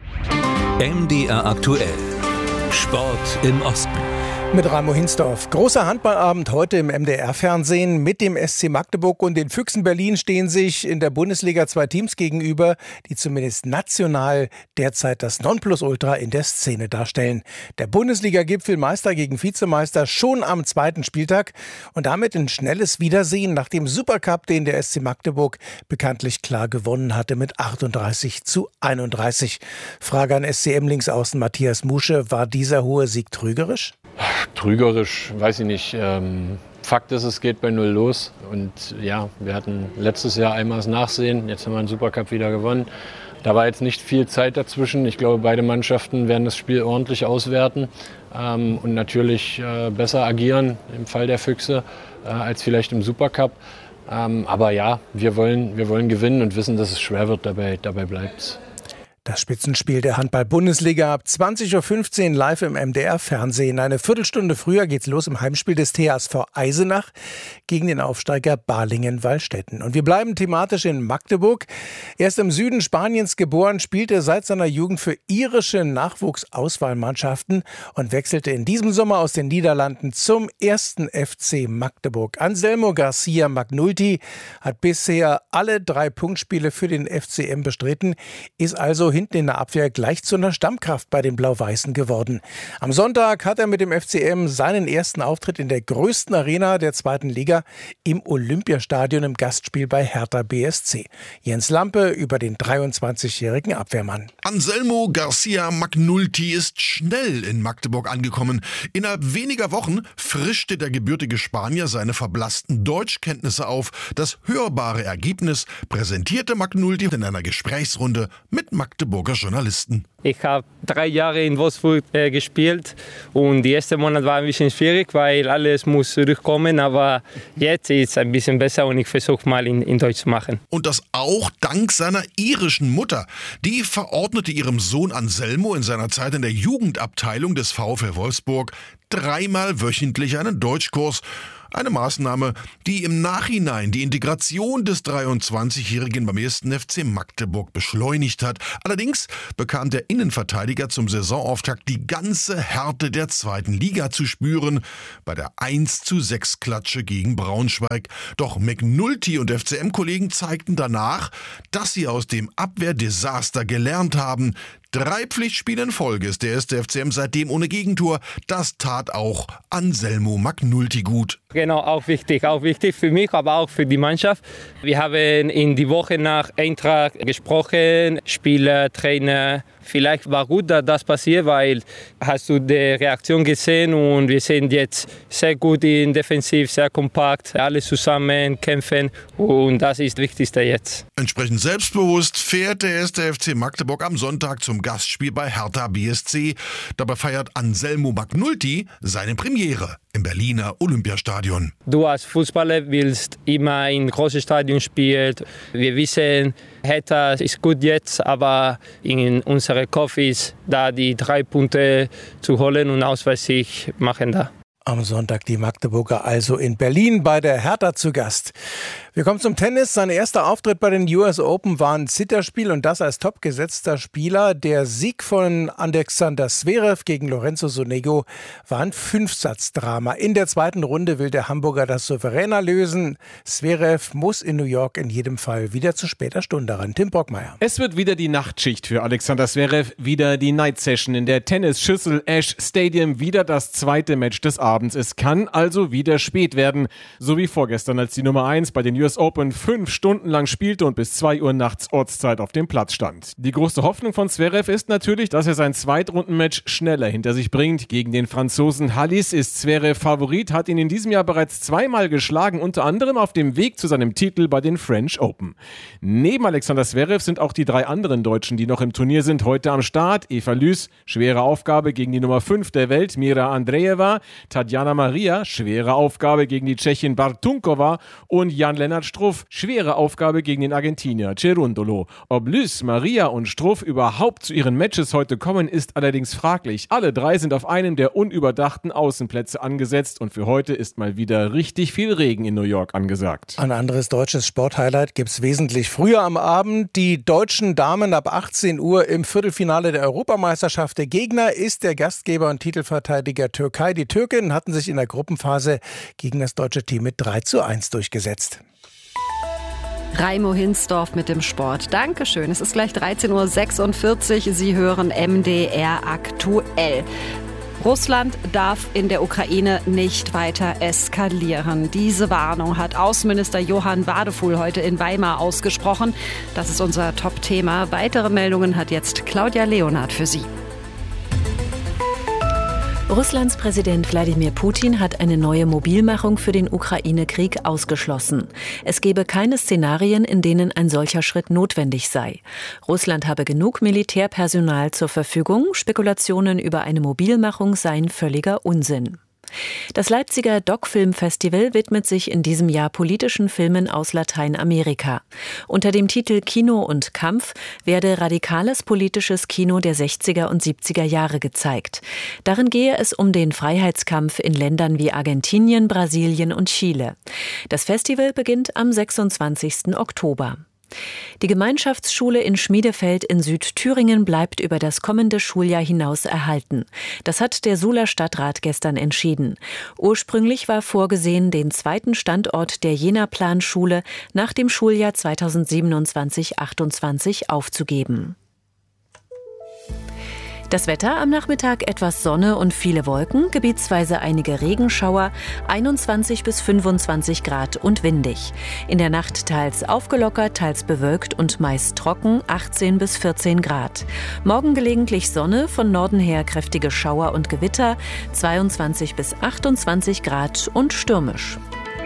Speaker 10: M D R aktuell. Sport im Osten.
Speaker 18: Mit Raimo Hinsdorf. Großer Handballabend heute im M D R-Fernsehen. Mit dem S C Magdeburg und den Füchsen Berlin stehen sich in der Bundesliga zwei Teams gegenüber, die zumindest national derzeit das Nonplusultra in der Szene darstellen. Der Bundesliga-Gipfel Meister gegen Vizemeister schon am zweiten Spieltag und damit ein schnelles Wiedersehen nach dem Supercup, den der S C Magdeburg bekanntlich klar gewonnen hatte mit achtunddreißig zu einunddreißig. Frage an S C M-Linksaußen Matthias Musche, war dieser hohe Sieg trügerisch?
Speaker 19: Trügerisch, weiß ich nicht. Ähm, Fakt ist, es geht bei Null los. Und ja, wir hatten letztes Jahr einmal das Nachsehen. Jetzt haben wir den Supercup wieder gewonnen. Da war jetzt nicht viel Zeit dazwischen. Ich glaube, beide Mannschaften werden das Spiel ordentlich auswerten ähm, und natürlich äh, besser agieren im Fall der Füchse äh, als vielleicht im Supercup. Ähm, aber ja, wir wollen, wir wollen gewinnen und wissen, dass es schwer wird. Dabei, dabei bleibt es.
Speaker 18: Das Spitzenspiel der Handball-Bundesliga ab zwanzig Uhr fünfzehn live im M D R-Fernsehen. Eine Viertelstunde früher geht's los im Heimspiel des T H S V Eisenach gegen den Aufsteiger Balingen-Wallstätten. Und wir bleiben thematisch in Magdeburg. Er ist im Süden Spaniens geboren, spielte seit seiner Jugend für irische Nachwuchsauswahlmannschaften und wechselte in diesem Sommer aus den Niederlanden zum ersten F C Magdeburg. Anselmo Garcia Magnulti hat bisher alle drei Punktspiele für den F C M bestritten, ist also hinten in der Abwehr gleich zu einer Stammkraft bei den Blau-Weißen geworden. Am Sonntag hat er mit dem F C M seinen ersten Auftritt in der größten Arena der zweiten Liga im Olympiastadion im Gastspiel bei Hertha B S C. Jens Lampe über den dreiundzwanzigjährigen Abwehrmann.
Speaker 20: Anselmo Garcia Magnulti ist schnell in Magdeburg angekommen. Innerhalb weniger Wochen frischte der gebürtige Spanier seine verblassten Deutschkenntnisse auf. Das hörbare Ergebnis präsentierte Magnulti in einer Gesprächsrunde mit Magdeburger Journalisten.
Speaker 21: Ich habe drei Jahre in Wolfsburg äh, gespielt und die erste Monat war ein bisschen schwierig, weil alles muss zurückkommen, aber jetzt ist es ein bisschen besser und ich versuche mal in, in Deutsch zu machen.
Speaker 20: Und das auch dank seiner irischen Mutter. Die verordnete ihrem Sohn Anselmo in seiner Zeit in der Jugendabteilung des VfL Wolfsburg dreimal wöchentlich einen Deutschkurs. Eine Maßnahme, die im Nachhinein die Integration des dreiundzwanzigjährigen beim ersten F C Magdeburg beschleunigt hat. Allerdings bekam der Innenverteidiger zum Saisonauftakt die ganze Härte der zweiten Liga zu spüren bei der eins zu sechs Klatsche gegen Braunschweig. Doch Magnulti und F C M-Kollegen zeigten danach, dass sie aus dem Abwehrdesaster gelernt haben. Drei Pflichtspiele in Folge ist der erste F C M seitdem ohne Gegentor. Das tat auch Anselmo Magnulti gut.
Speaker 21: Genau, auch wichtig, auch wichtig für mich, aber auch für die Mannschaft. Wir haben in die Woche nach Eintracht gesprochen, Spieler, Trainer. Vielleicht war gut, dass das passiert, weil hast du die Reaktion gesehen und wir sind jetzt sehr gut in Defensiv, sehr kompakt, alles zusammen kämpfen und das ist das Wichtigste jetzt.
Speaker 20: Entsprechend selbstbewusst fährt der erste F C Magdeburg am Sonntag zum Gastspiel bei Hertha B S C. Dabei feiert Anselmo Magnulti seine Premiere im Berliner Olympiastadion.
Speaker 21: Du als Fußballer willst immer in großen Stadien spielen. Wir wissen, Hertha ist gut jetzt, aber in unserem Kopf ist da die drei Punkte zu holen und auswärts machen da.
Speaker 18: Am Sonntag die Magdeburger also in Berlin bei der Hertha zu Gast. Wir kommen zum Tennis. Sein erster Auftritt bei den U S Open war ein Zitterspiel und das als topgesetzter Spieler. Der Sieg von Alexander Zverev gegen Lorenzo Sonego war ein Fünfsatzdrama. In der zweiten Runde will der Hamburger das souveräner lösen. Zverev muss in New York in jedem Fall wieder zu später Stunde ran. Tim Brockmeier.
Speaker 22: Es wird wieder die Nachtschicht für Alexander Zverev, wieder die Night Session in der Tennisschüssel Ash Stadium, wieder das zweite Match des Abends. Es kann also wieder spät werden, so wie vorgestern, als die Nummer eins bei den U S Open fünf Stunden lang spielte und bis zwei Uhr nachts Ortszeit auf dem Platz stand. Die große Hoffnung von Zverev ist natürlich, dass er sein Zweitrundenmatch schneller hinter sich bringt. Gegen den Franzosen Halys ist Zverev Favorit, hat ihn in diesem Jahr bereits zweimal geschlagen, unter anderem auf dem Weg zu seinem Titel bei den French Open. Neben Alexander Zverev sind auch die drei anderen Deutschen, die noch im Turnier sind, heute am Start. Eva Lüß, schwere Aufgabe gegen die Nummer fünf der Welt, Mira Andreeva, Tatjana Maria, schwere Aufgabe gegen die Tschechin Bartunkova und Jan-Lennart Struff, schwere Aufgabe gegen den Argentinier Cerundolo. Ob Lüß, Maria und Struff überhaupt zu ihren Matches heute kommen, ist allerdings fraglich. Alle drei sind auf einem der unüberdachten Außenplätze angesetzt und für heute ist mal wieder richtig viel Regen in New York angesagt.
Speaker 18: Ein anderes deutsches Sporthighlight gibt es wesentlich früher am Abend. Die deutschen Damen ab achtzehn Uhr im Viertelfinale der Europameisterschaft. Der Gegner ist der Gastgeber und Titelverteidiger Türkei. Die Türken hatten sich in der Gruppenphase gegen das deutsche Team mit drei zu eins durchgesetzt.
Speaker 1: Raimo Hinsdorf mit dem Sport. Dankeschön. Es ist gleich dreizehn Uhr sechsundvierzig. Sie hören M D R aktuell. Russland darf in der Ukraine nicht weiter eskalieren. Diese Warnung hat Außenminister Johann Wadefuhl heute in Weimar ausgesprochen. Das ist unser Top-Thema. Weitere Meldungen hat jetzt Claudia Leonhardt für Sie.
Speaker 11: Russlands Präsident Wladimir Putin hat eine neue Mobilmachung für den Ukraine-Krieg ausgeschlossen. Es gebe keine Szenarien, in denen ein solcher Schritt notwendig sei. Russland habe genug Militärpersonal zur Verfügung. Spekulationen über eine Mobilmachung seien völliger Unsinn. Das Leipziger Doc-Film-Festival widmet sich in diesem Jahr politischen Filmen aus Lateinamerika. Unter dem Titel Kino und Kampf werde radikales politisches Kino der sechziger und siebziger Jahre gezeigt. Darin gehe es um den Freiheitskampf in Ländern wie Argentinien, Brasilien und Chile. Das Festival beginnt am sechsundzwanzigsten Oktober. Die Gemeinschaftsschule in Schmiedefeld in Südthüringen bleibt über das kommende Schuljahr hinaus erhalten. Das hat der Suhler Stadtrat gestern entschieden. Ursprünglich war vorgesehen, den zweiten Standort der Jena-Planschule nach dem Schuljahr zweitausendsiebenundzwanzig achtundzwanzig aufzugeben. Das Wetter: am Nachmittag etwas Sonne und viele Wolken, gebietsweise einige Regenschauer, einundzwanzig bis fünfundzwanzig Grad und windig. In der Nacht teils aufgelockert, teils bewölkt und meist trocken, achtzehn bis vierzehn Grad. Morgen gelegentlich Sonne, von Norden her kräftige Schauer und Gewitter, zweiundzwanzig bis achtundzwanzig Grad und stürmisch.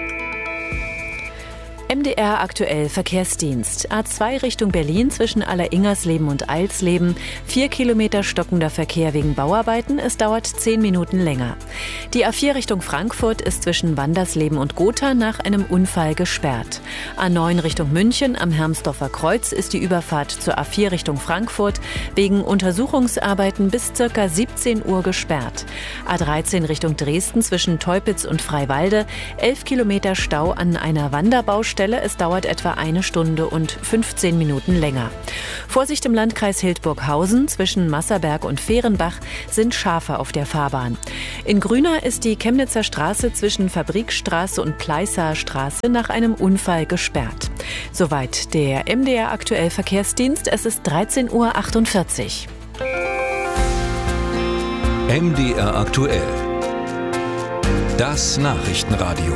Speaker 11: M D R aktuell Verkehrsdienst. A zwei Richtung Berlin zwischen Alleringersleben und Eilsleben. Vier Kilometer stockender Verkehr wegen Bauarbeiten. Es dauert zehn Minuten länger. Die A vier Richtung Frankfurt ist zwischen Wandersleben und Gotha nach einem Unfall gesperrt. A neun Richtung München am Hermsdorfer Kreuz ist die Überfahrt zur A vier Richtung Frankfurt wegen Untersuchungsarbeiten bis ca. siebzehn Uhr gesperrt. A dreizehn Richtung Dresden zwischen Teupitz und Freiwalde. elf Kilometer Stau an einer Wanderbaustelle. Es dauert etwa eine Stunde und fünfzehn Minuten länger. Vorsicht im Landkreis Hildburghausen. Zwischen Masserberg und Fehrenbach sind Schafe auf der Fahrbahn. In Grüna ist die Chemnitzer Straße zwischen Fabrikstraße und Pleissaer Straße nach einem Unfall gesperrt. Soweit der M D R aktuell Verkehrsdienst. Es ist dreizehn Uhr achtundvierzig.
Speaker 10: M D R aktuell. Das Nachrichtenradio.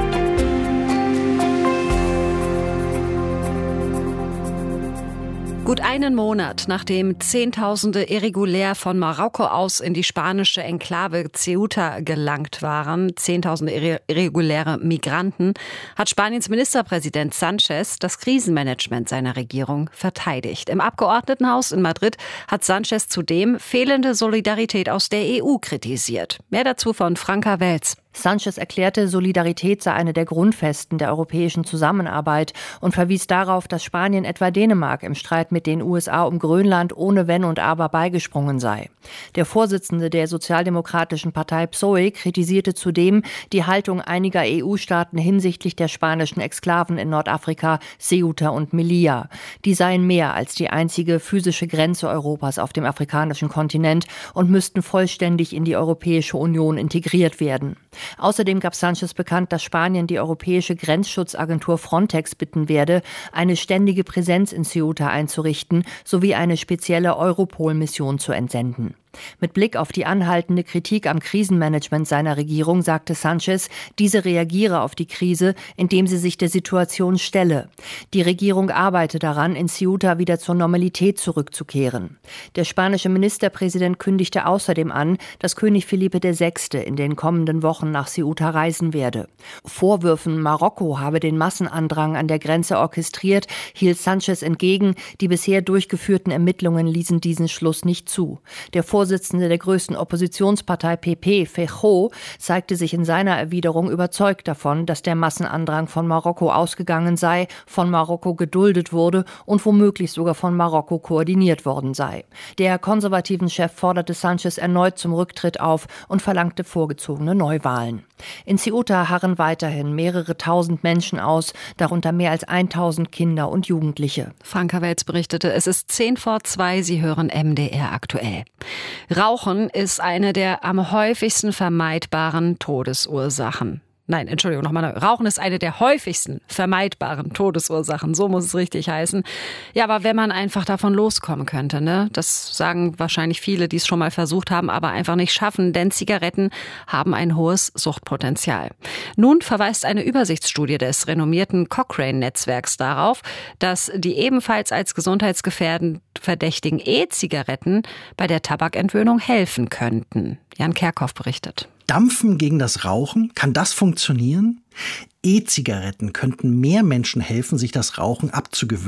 Speaker 1: Gut einen Monat nachdem Zehntausende irregulär von Marokko aus in die spanische Enklave Ceuta gelangt waren, Zehntausende irreguläre Migranten, hat Spaniens Ministerpräsident Sánchez das Krisenmanagement seiner Regierung verteidigt. Im Abgeordnetenhaus in Madrid hat Sánchez zudem fehlende Solidarität aus der E U kritisiert. Mehr dazu von Franka Welz.
Speaker 3: Sánchez erklärte, Solidarität sei eine der Grundfesten der europäischen Zusammenarbeit und verwies darauf, dass Spanien etwa Dänemark im Streit mit den U S A um Grönland ohne Wenn und Aber beigesprungen sei. Der Vorsitzende der sozialdemokratischen Partei P S O E kritisierte zudem die Haltung einiger E U-Staaten hinsichtlich der spanischen Exklaven in Nordafrika, Ceuta und Melilla. Die seien mehr als die einzige physische Grenze Europas auf dem afrikanischen Kontinent und müssten vollständig in die Europäische Union integriert werden. Außerdem gab Sánchez bekannt, dass Spanien die europäische Grenzschutzagentur Frontex bitten werde, eine ständige Präsenz in Ceuta einzurichten sowie eine spezielle Europol-Mission zu entsenden. Mit Blick auf die anhaltende Kritik am Krisenmanagement seiner Regierung sagte Sánchez, diese reagiere auf die Krise, indem sie sich der Situation stelle. Die Regierung arbeite daran, in Ceuta wieder zur Normalität zurückzukehren. Der spanische Ministerpräsident kündigte außerdem an, dass König Felipe der Sechste in den kommenden Wochen nach Ceuta reisen werde. Vorwürfen, Marokko habe den Massenandrang an der Grenze orchestriert, hielt Sánchez entgegen. Die bisher durchgeführten Ermittlungen ließen diesen Schluss nicht zu. Der Vorsitzende der größten Oppositionspartei P P, Feijóo, zeigte sich in seiner Erwiderung überzeugt davon, dass der Massenandrang von Marokko ausgegangen sei, von Marokko geduldet wurde und womöglich sogar von Marokko koordiniert worden sei. Der konservativen Chef forderte Sánchez erneut zum Rücktritt auf und verlangte vorgezogene Neuwahlen. In Ceuta harren weiterhin mehrere tausend Menschen aus, darunter mehr als tausend Kinder und Jugendliche.
Speaker 1: Franka Welz berichtete, es ist zehn vor zwei, Sie hören M D R aktuell. Rauchen ist eine der am häufigsten vermeidbaren Todesursachen. Nein, Entschuldigung, nochmal. Rauchen ist eine der häufigsten vermeidbaren Todesursachen. So muss es richtig heißen. Ja, aber wenn man einfach davon loskommen könnte, ne? Das sagen wahrscheinlich viele, die es schon mal versucht haben, aber einfach nicht schaffen, denn Zigaretten haben ein hohes Suchtpotenzial. Nun verweist eine Übersichtsstudie des renommierten Cochrane-Netzwerks darauf, dass die ebenfalls als gesundheitsgefährdend verdächtigen E-Zigaretten bei der Tabakentwöhnung helfen könnten. Jan Kerkhoff berichtet.
Speaker 4: Dampfen gegen das Rauchen? Kann das funktionieren? E-Zigaretten könnten mehr Menschen helfen, sich das Rauchen abzugewöhnen.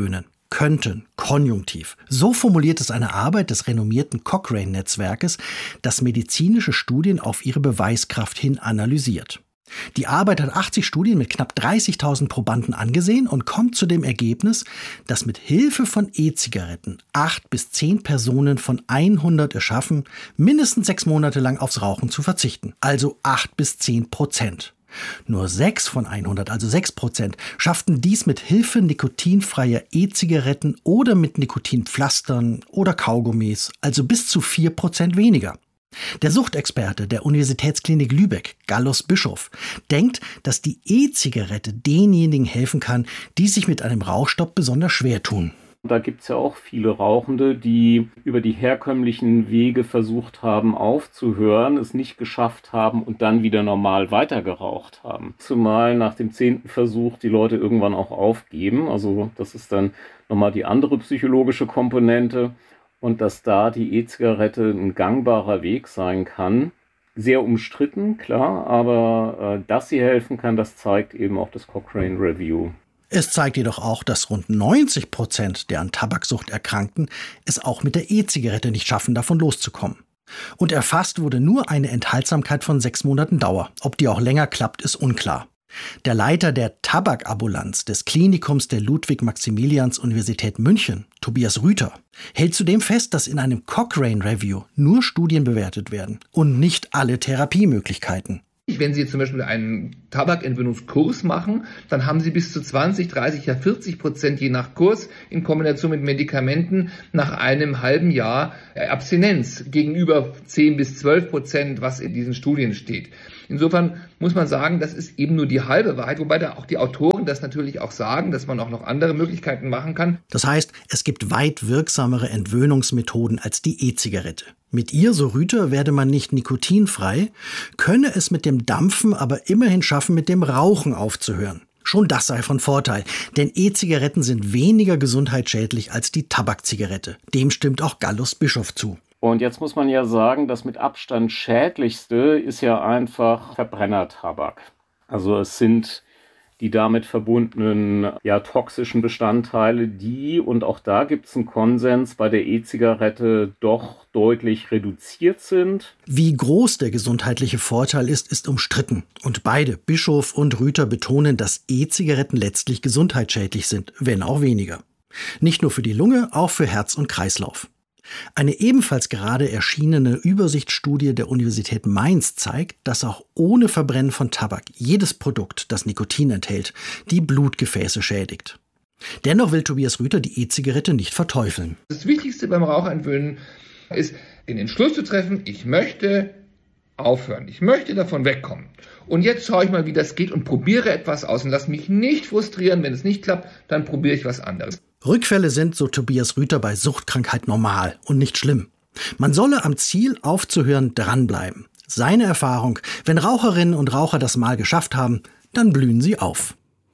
Speaker 4: Könnten, Konjunktiv. So formuliert es eine Arbeit des renommierten Cochrane-Netzwerkes, das medizinische Studien auf ihre Beweiskraft hin analysiert. Die Arbeit hat achtzig Studien mit knapp dreißigtausend Probanden angesehen und kommt zu dem Ergebnis, dass mit Hilfe von E-Zigaretten acht bis zehn Personen von hundert es schaffen, mindestens sechs Monate lang aufs Rauchen zu verzichten. Also acht bis zehn Prozent. Nur sechs von hundert, also sechs Prozent, schafften dies mit Hilfe nikotinfreier E-Zigaretten oder mit Nikotinpflastern oder Kaugummis, also bis zu vier Prozent weniger. Der Suchtexperte der Universitätsklinik Lübeck, Gallus Bischof, denkt, dass die E-Zigarette denjenigen helfen kann, die sich mit einem Rauchstopp besonders schwer tun.
Speaker 2: Da gibt es ja auch viele Rauchende, die über die herkömmlichen Wege versucht haben aufzuhören, es nicht geschafft haben und dann wieder normal weitergeraucht haben. Zumal nach dem zehnten Versuch die Leute irgendwann auch aufgeben. Also das ist dann nochmal die andere psychologische Komponente. Und dass da die E-Zigarette ein gangbarer Weg sein kann. Sehr umstritten, klar, aber äh, dass sie helfen kann, das zeigt eben auch das Cochrane Review.
Speaker 4: Es zeigt jedoch auch, dass rund neunzig Prozent der an Tabaksucht Erkrankten es auch mit der E-Zigarette nicht schaffen, davon loszukommen. Und erfasst wurde nur eine Enthaltsamkeit von sechs Monaten Dauer. Ob die auch länger klappt, ist unklar. Der Leiter der Tabakabulanz des Klinikums der Ludwig-Maximilians-Universität München, Tobias Rüther, hält zudem fest, dass in einem Cochrane-Review nur Studien bewertet werden und nicht alle Therapiemöglichkeiten.
Speaker 5: Wenn Sie jetzt zum Beispiel einen Tabakentwöhnungskurs machen, dann haben Sie bis zu zwanzig, dreißig, ja vierzig Prozent je nach Kurs in Kombination mit Medikamenten nach einem halben Jahr Abstinenz gegenüber zehn bis zwölf Prozent, was in diesen Studien steht. Insofern muss man sagen, das ist eben nur die halbe Wahrheit, wobei da auch die Autoren das natürlich auch sagen, dass man auch noch andere Möglichkeiten machen kann.
Speaker 4: Das heißt, es gibt weit wirksamere Entwöhnungsmethoden als die E-Zigarette. Mit ihr, so Rüther, werde man nicht nikotinfrei, könne es mit dem Dampfen aber immerhin schaffen, mit dem Rauchen aufzuhören. Schon das sei von Vorteil, denn E-Zigaretten sind weniger gesundheitsschädlich als die Tabakzigarette. Dem stimmt auch Gallus Bischof zu.
Speaker 2: Und jetzt muss man ja sagen, das mit Abstand schädlichste ist ja einfach Verbrennertabak. Also es sind die damit verbundenen ja, toxischen Bestandteile, die, und auch da gibt es einen Konsens, bei der E-Zigarette doch deutlich reduziert sind.
Speaker 4: Wie groß der gesundheitliche Vorteil ist, ist umstritten. Und beide, Bischof und Rüther, betonen, dass E-Zigaretten letztlich gesundheitsschädlich sind, wenn auch weniger. Nicht nur für die Lunge, auch für Herz und Kreislauf. Eine ebenfalls gerade erschienene Übersichtsstudie der Universität Mainz zeigt, dass auch ohne Verbrennen von Tabak jedes Produkt, das Nikotin enthält, die Blutgefäße schädigt. Dennoch will Tobias Rüther die E-Zigarette nicht verteufeln.
Speaker 5: Das Wichtigste beim Rauchentwöhnen ist, den Entschluss zu treffen, ich möchte aufhören, ich möchte davon wegkommen. Und jetzt schaue ich mal, wie das geht und probiere etwas aus und lasse mich nicht frustrieren. Wenn es nicht klappt, dann probiere ich was anderes.
Speaker 4: Rückfälle sind, so Tobias Rüther, bei Suchtkrankheit normal und nicht schlimm. Man solle am Ziel aufzuhören dranbleiben. Seine Erfahrung, wenn Raucherinnen und Raucher das mal geschafft haben, dann blühen sie auf.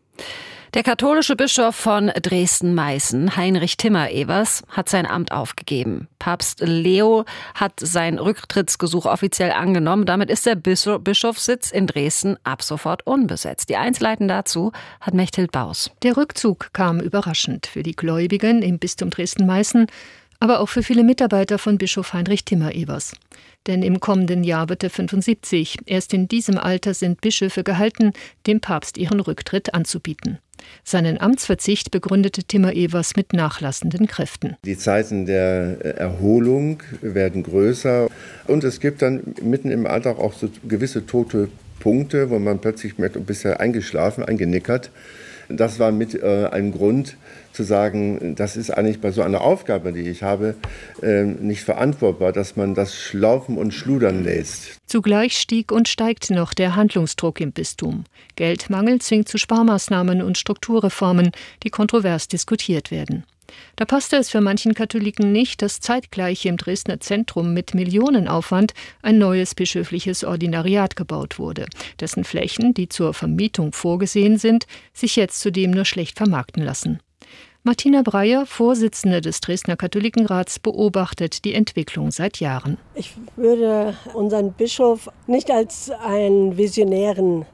Speaker 1: Der katholische Bischof von Dresden-Meißen, Heinrich Timmer-Evers, hat sein Amt aufgegeben. Papst Leo hat sein Rücktrittsgesuch offiziell angenommen. Damit ist der Bischofssitz in Dresden ab sofort unbesetzt. Die Einzelheiten dazu hat Mechthild Baus.
Speaker 23: Der Rückzug kam überraschend für die Gläubigen im Bistum Dresden-Meißen, aber auch für viele Mitarbeiter von Bischof Heinrich Timmer-Evers. Denn im kommenden Jahr wird er fünfundsiebzig. Erst in diesem Alter sind Bischöfe gehalten, dem Papst ihren Rücktritt anzubieten. Seinen Amtsverzicht begründete Timmer-Evers mit nachlassenden Kräften.
Speaker 24: Die Zeiten der Erholung werden größer und es gibt dann mitten im Alltag auch so gewisse tote Punkte, wo man plötzlich merkt, bisher eingeschlafen, eingenickert. Das war mit äh, ein Grund zu sagen, das ist eigentlich bei so einer Aufgabe, die ich habe, äh, nicht verantwortbar, dass man das schlaufen und schludern lässt.
Speaker 23: Zugleich stieg und steigt noch der Handlungsdruck im Bistum. Geldmangel zwingt zu Sparmaßnahmen und Strukturreformen, die kontrovers diskutiert werden. Da passte es für manchen Katholiken nicht, dass zeitgleich im Dresdner Zentrum mit Millionenaufwand ein neues bischöfliches Ordinariat gebaut wurde, dessen Flächen, die zur Vermietung vorgesehen sind, sich jetzt zudem nur schlecht vermarkten lassen. Martina Breyer, Vorsitzende des Dresdner Katholikenrats, beobachtet die Entwicklung seit Jahren.
Speaker 25: Ich würde unseren Bischof nicht als einen visionären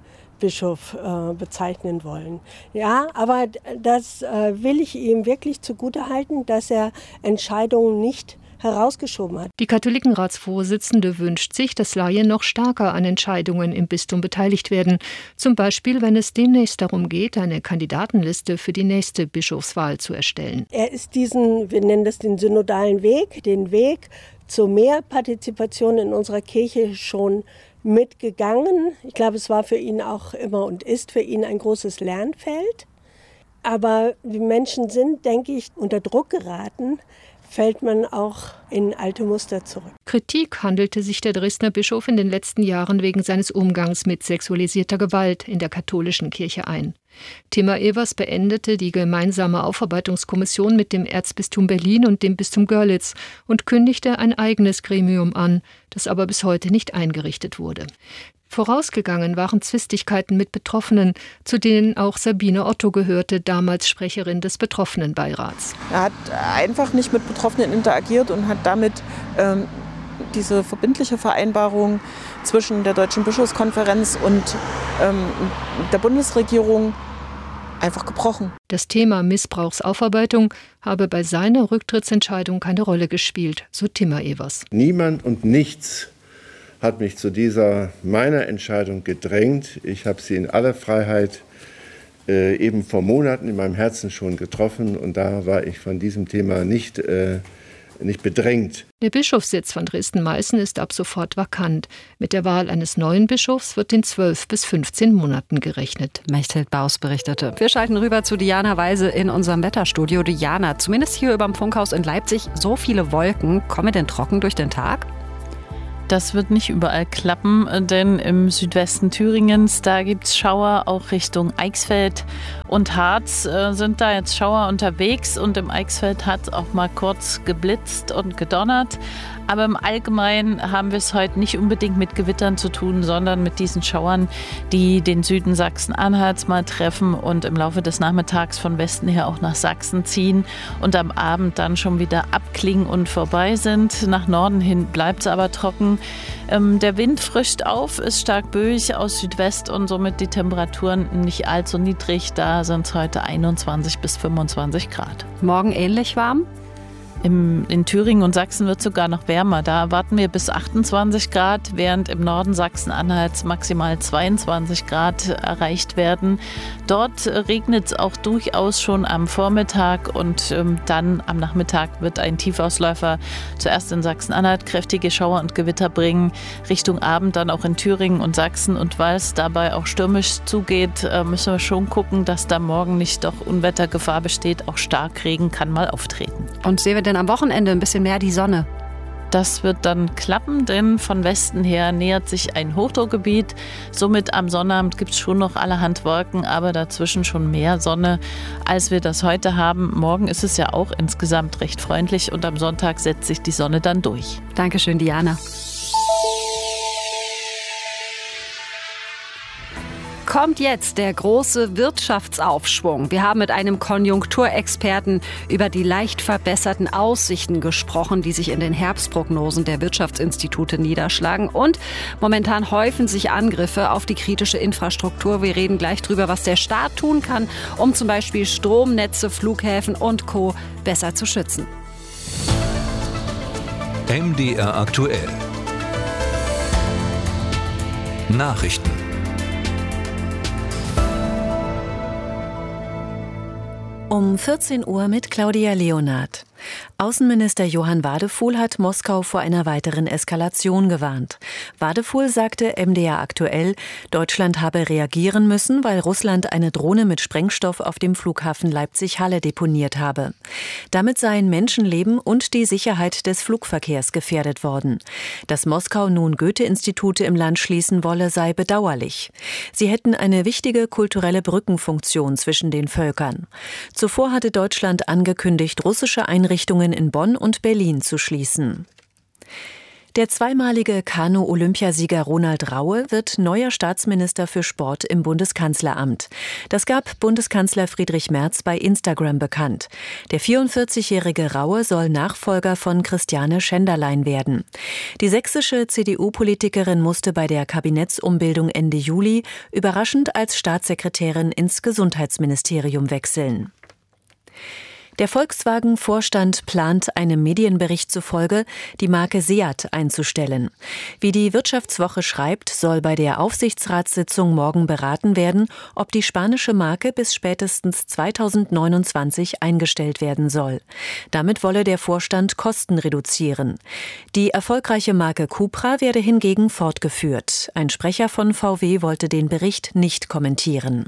Speaker 6: Erzbischof äh, bezeichnen wollen. Ja, aber das äh, will ich ihm wirklich zugutehalten, dass er Entscheidungen nicht herausgeschoben hat.
Speaker 23: Die Katholikenratsvorsitzende wünscht sich, dass Laien noch stärker an Entscheidungen im Bistum beteiligt werden. Zum Beispiel, wenn es demnächst darum geht, eine Kandidatenliste für die nächste Bischofswahl zu erstellen.
Speaker 6: Er ist diesen, wir nennen das den synodalen Weg, den Weg zu mehr Partizipation in unserer Kirche schon mitgegangen. Ich glaube, es war für ihn auch immer und ist für ihn ein großes Lernfeld. Aber die Menschen sind, denke ich, unter Druck geraten, fällt man auch in alte Muster zurück.
Speaker 23: Kritik handelte sich der Dresdner Bischof in den letzten Jahren wegen seines Umgangs mit sexualisierter Gewalt in der katholischen Kirche ein. Timmer Evers beendete die gemeinsame Aufarbeitungskommission mit dem Erzbistum Berlin und dem Bistum Görlitz und kündigte ein eigenes Gremium an, das aber bis heute nicht eingerichtet wurde. Vorausgegangen waren Zwistigkeiten mit Betroffenen, zu denen auch Sabine Otto gehörte, damals Sprecherin des Betroffenenbeirats.
Speaker 7: Er hat einfach nicht mit Betroffenen interagiert und hat damit ähm, diese verbindliche Vereinbarung zwischen der Deutschen Bischofskonferenz und ähm, der Bundesregierung einfach gebrochen.
Speaker 23: Das Thema Missbrauchsaufarbeitung habe bei seiner Rücktrittsentscheidung keine Rolle gespielt, so Timmer Evers.
Speaker 24: Niemand und nichts hat mich zu dieser meiner Entscheidung gedrängt. Ich habe sie in aller Freiheit äh, eben vor Monaten in meinem Herzen schon getroffen und da war ich von diesem Thema nicht, äh, nicht bedrängt.
Speaker 23: Der Bischofssitz von Dresden-Meißen ist ab sofort vakant. Mit der Wahl eines neuen Bischofs wird in zwölf bis fünfzehn Monaten gerechnet.
Speaker 1: Mechthild Baus berichtete. Wir schalten rüber zu Diana Weise in unserem Wetterstudio. Diana, zumindest hier über dem Funkhaus in Leipzig, so viele Wolken. Kommen wir denn trocken durch den Tag?
Speaker 8: Das wird nicht überall klappen, denn im Südwesten Thüringens, da gibt es Schauer auch Richtung Eichsfeld und Harz äh, sind da jetzt Schauer unterwegs und im Eichsfeld hat es auch mal kurz geblitzt und gedonnert. Aber im Allgemeinen haben wir es heute nicht unbedingt mit Gewittern zu tun, sondern mit diesen Schauern, die den Süden Sachsen-Anhalts mal treffen und im Laufe des Nachmittags von Westen her auch nach Sachsen ziehen und am Abend dann schon wieder abklingen und vorbei sind. Nach Norden hin bleibt es aber trocken. Ähm, der Wind frischt auf, ist stark böig aus Südwest und somit die Temperaturen nicht allzu niedrig. Da sind es heute einundzwanzig bis fünfundzwanzig Grad.
Speaker 1: Morgen ähnlich warm?
Speaker 8: Im, in Thüringen und Sachsen wird es sogar noch wärmer. Da erwarten wir bis achtundzwanzig Grad, während im Norden Sachsen-Anhalts maximal zweiundzwanzig Grad erreicht werden. Dort regnet es auch durchaus schon am Vormittag und ähm, dann am Nachmittag wird ein Tiefausläufer zuerst in Sachsen-Anhalt kräftige Schauer und Gewitter bringen, Richtung Abend dann auch in Thüringen und Sachsen. Und weil es dabei auch stürmisch zugeht, äh, müssen wir schon gucken, dass da morgen nicht doch Unwettergefahr besteht. Auch Starkregen kann mal auftreten.
Speaker 1: Und sehen wir denn am Wochenende ein bisschen mehr die Sonne?
Speaker 8: Das wird dann klappen, denn von Westen her nähert sich ein Hochdruckgebiet. Somit am Sonnabend gibt es schon noch allerhand Wolken, aber dazwischen schon mehr Sonne, als wir das heute haben. Morgen ist es ja auch insgesamt recht freundlich und am Sonntag setzt sich die Sonne dann durch.
Speaker 1: Dankeschön, Diana. Kommt jetzt der große Wirtschaftsaufschwung. Wir haben mit einem Konjunkturexperten über die leicht verbesserten Aussichten gesprochen, die sich in den Herbstprognosen der Wirtschaftsinstitute niederschlagen. Und momentan häufen sich Angriffe auf die kritische Infrastruktur. Wir reden gleich drüber, was der Staat tun kann, um zum Beispiel Stromnetze, Flughäfen und Co. besser zu schützen.
Speaker 10: M D R aktuell. Nachrichten.
Speaker 11: Um vierzehn Uhr mit Claudia Leonard. Außenminister Johann Wadefuhl hat Moskau vor einer weiteren Eskalation gewarnt. Wadefuhl sagte M D R aktuell, Deutschland habe reagieren müssen, weil Russland eine Drohne mit Sprengstoff auf dem Flughafen Leipzig-Halle deponiert habe. Damit seien Menschenleben und die Sicherheit des Flugverkehrs gefährdet worden. Dass Moskau nun Goethe-Institute im Land schließen wolle, sei bedauerlich. Sie hätten eine wichtige kulturelle Brückenfunktion zwischen den Völkern. Zuvor hatte Deutschland angekündigt, russische Einrichtungen in Bonn und Berlin zu schließen. Der zweimalige Kanu-Olympiasieger Ronald Raue wird neuer Staatsminister für Sport im Bundeskanzleramt. Das gab Bundeskanzler Friedrich Merz bei Instagram bekannt. Der vierundvierzigjährige Raue soll Nachfolger von Christiane Schenderlein werden. Die sächsische C D U-Politikerin musste bei der Kabinettsumbildung Ende Juli überraschend als Staatssekretärin ins Gesundheitsministerium wechseln. Der Volkswagen-Vorstand plant einem Medienbericht zufolge, die Marke Seat einzustellen. Wie die Wirtschaftswoche schreibt, soll bei der Aufsichtsratssitzung morgen beraten werden, ob die spanische Marke bis spätestens zweitausendneunundzwanzig eingestellt werden soll. Damit wolle der Vorstand Kosten reduzieren. Die erfolgreiche Marke Cupra werde hingegen fortgeführt. Ein Sprecher von V W wollte den Bericht nicht kommentieren.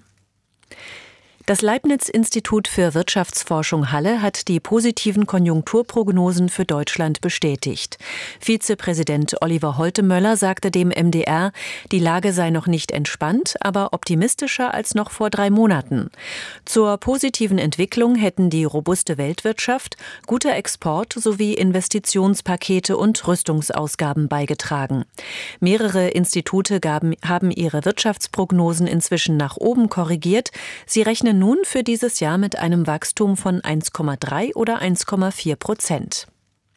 Speaker 11: Das Leibniz-Institut für Wirtschaftsforschung Halle hat die positiven Konjunkturprognosen für Deutschland bestätigt. Vizepräsident Oliver Holtemöller sagte dem M D R, die Lage sei noch nicht entspannt, aber optimistischer als noch vor drei Monaten. Zur positiven Entwicklung hätten die robuste Weltwirtschaft, guter Export sowie Investitionspakete und Rüstungsausgaben beigetragen. Mehrere Institute gaben, haben ihre Wirtschaftsprognosen inzwischen nach oben korrigiert. Sie rechnen nun für dieses Jahr mit einem Wachstum von eins Komma drei oder eins Komma vier Prozent.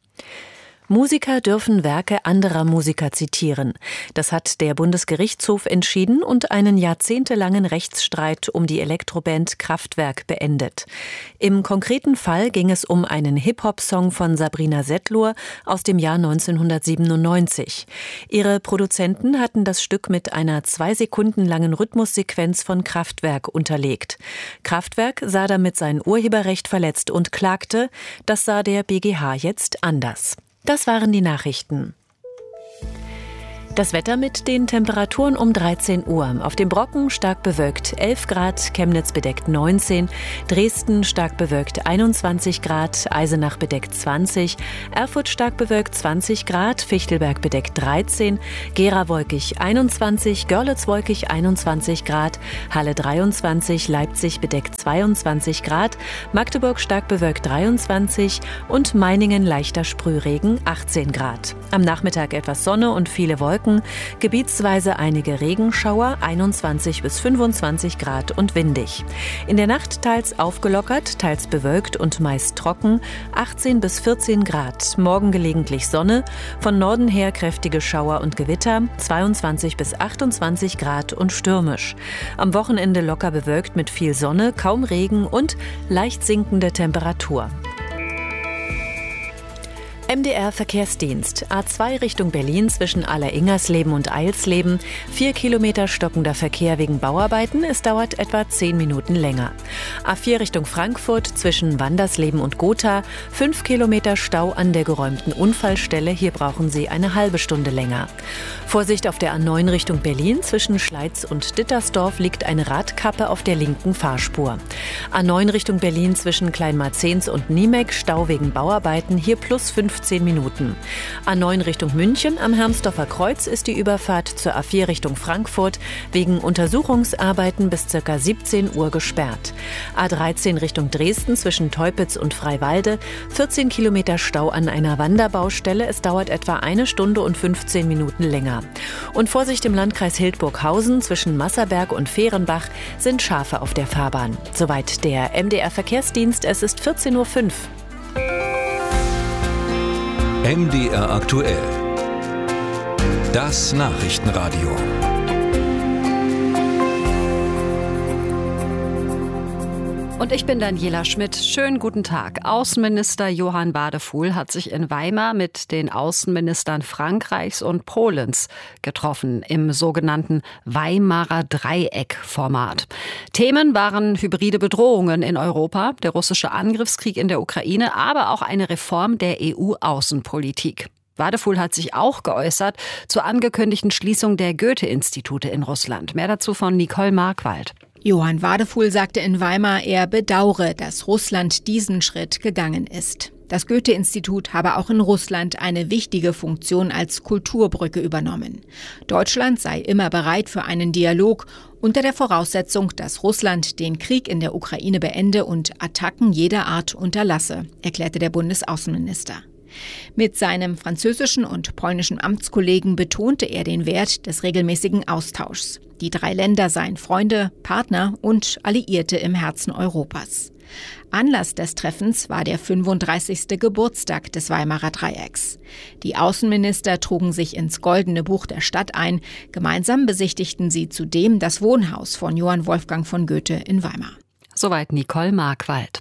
Speaker 11: Musiker dürfen Werke anderer Musiker zitieren. Das hat der Bundesgerichtshof entschieden und einen jahrzehntelangen Rechtsstreit um die Elektroband Kraftwerk beendet. Im konkreten Fall ging es um einen Hip-Hop-Song von Sabrina Setlur aus dem Jahr neunzehnhundertsiebenundneunzig. Ihre Produzenten hatten das Stück mit einer zwei Sekunden langen Rhythmussequenz von Kraftwerk unterlegt. Kraftwerk sah damit sein Urheberrecht verletzt und klagte. Das sah der B G H jetzt anders. Das waren die Nachrichten. Das Wetter mit den Temperaturen um dreizehn Uhr. Auf dem Brocken stark bewölkt elf Grad, Chemnitz bedeckt neunzehn, Dresden stark bewölkt einundzwanzig Grad, Eisenach bedeckt zwanzig, Erfurt stark bewölkt zwanzig Grad, Fichtelberg bedeckt dreizehn, Gera wolkig einundzwanzig, Görlitz wolkig einundzwanzig Grad, Halle dreiundzwanzig, Leipzig bedeckt zweiundzwanzig Grad, Magdeburg stark bewölkt dreiundzwanzig und Meiningen leichter Sprühregen achtzehn Grad. Am Nachmittag etwas Sonne und viele Wolken. Gebietsweise einige Regenschauer, einundzwanzig bis fünfundzwanzig Grad und windig. In der Nacht teils aufgelockert, teils bewölkt und meist trocken, achtzehn bis vierzehn Grad. Morgen gelegentlich Sonne, von Norden her kräftige Schauer und Gewitter, zweiundzwanzig bis achtundzwanzig Grad und stürmisch. Am Wochenende locker bewölkt mit viel Sonne, kaum Regen und leicht sinkende Temperatur. M D R-Verkehrsdienst. A zwei Richtung Berlin zwischen Aller-Ingersleben und Eilsleben. Vier Kilometer stockender Verkehr wegen Bauarbeiten. Es dauert etwa zehn Minuten länger. A vier Richtung Frankfurt zwischen Wandersleben und Gotha. Fünf Kilometer Stau an der geräumten Unfallstelle. Hier brauchen Sie eine halbe Stunde länger. Vorsicht auf der A neun Richtung Berlin. Zwischen Schleiz und Dittersdorf liegt eine Radkappe auf der linken Fahrspur. A neun Richtung Berlin zwischen Kleinmarzens und Niemek. Stau wegen Bauarbeiten. Hier plus fünfzehn Minuten. A neun Richtung München am Hermsdorfer Kreuz ist die Überfahrt zur A vier Richtung Frankfurt wegen Untersuchungsarbeiten bis ca. siebzehn Uhr gesperrt. A dreizehn Richtung Dresden zwischen Teupitz und Freiwalde. vierzehn Kilometer Stau an einer Wanderbaustelle. Es dauert etwa eine Stunde und fünfzehn Minuten länger. Und Vorsicht im Landkreis Hildburghausen zwischen Masserberg und Fehrenbach sind Schafe auf der Fahrbahn. Soweit der M D R-Verkehrsdienst. Es ist vierzehn Uhr fünf.
Speaker 10: M D R aktuell. Das Nachrichtenradio.
Speaker 1: Und ich bin Daniela Schmidt. Schönen guten Tag. Außenminister Johann Wadefuhl hat sich in Weimar mit den Außenministern Frankreichs und Polens getroffen im sogenannten Weimarer Dreieck-Format. Themen waren hybride Bedrohungen in Europa, der russische Angriffskrieg in der Ukraine, aber auch eine Reform der E U-Außenpolitik. Wadefuhl hat sich auch geäußert zur angekündigten Schließung der Goethe-Institute in Russland. Mehr dazu von Nicole Markwald.
Speaker 9: Johann Wadefuhl sagte in Weimar, er bedauere, dass Russland diesen Schritt gegangen ist. Das Goethe-Institut habe auch in Russland eine wichtige Funktion als Kulturbrücke übernommen. Deutschland sei immer bereit für einen Dialog unter der Voraussetzung, dass Russland den Krieg in der Ukraine beende und Attacken jeder Art unterlasse, erklärte der Bundesaußenminister. Mit seinem französischen und polnischen Amtskollegen betonte er den Wert des regelmäßigen Austauschs. Die drei Länder seien Freunde, Partner und Alliierte im Herzen Europas. Anlass des Treffens war der fünfunddreißigste Geburtstag des Weimarer Dreiecks. Die Außenminister trugen sich ins Goldene Buch der Stadt ein. Gemeinsam besichtigten sie zudem das Wohnhaus von Johann Wolfgang von Goethe in Weimar.
Speaker 1: Soweit Nicole Markwald.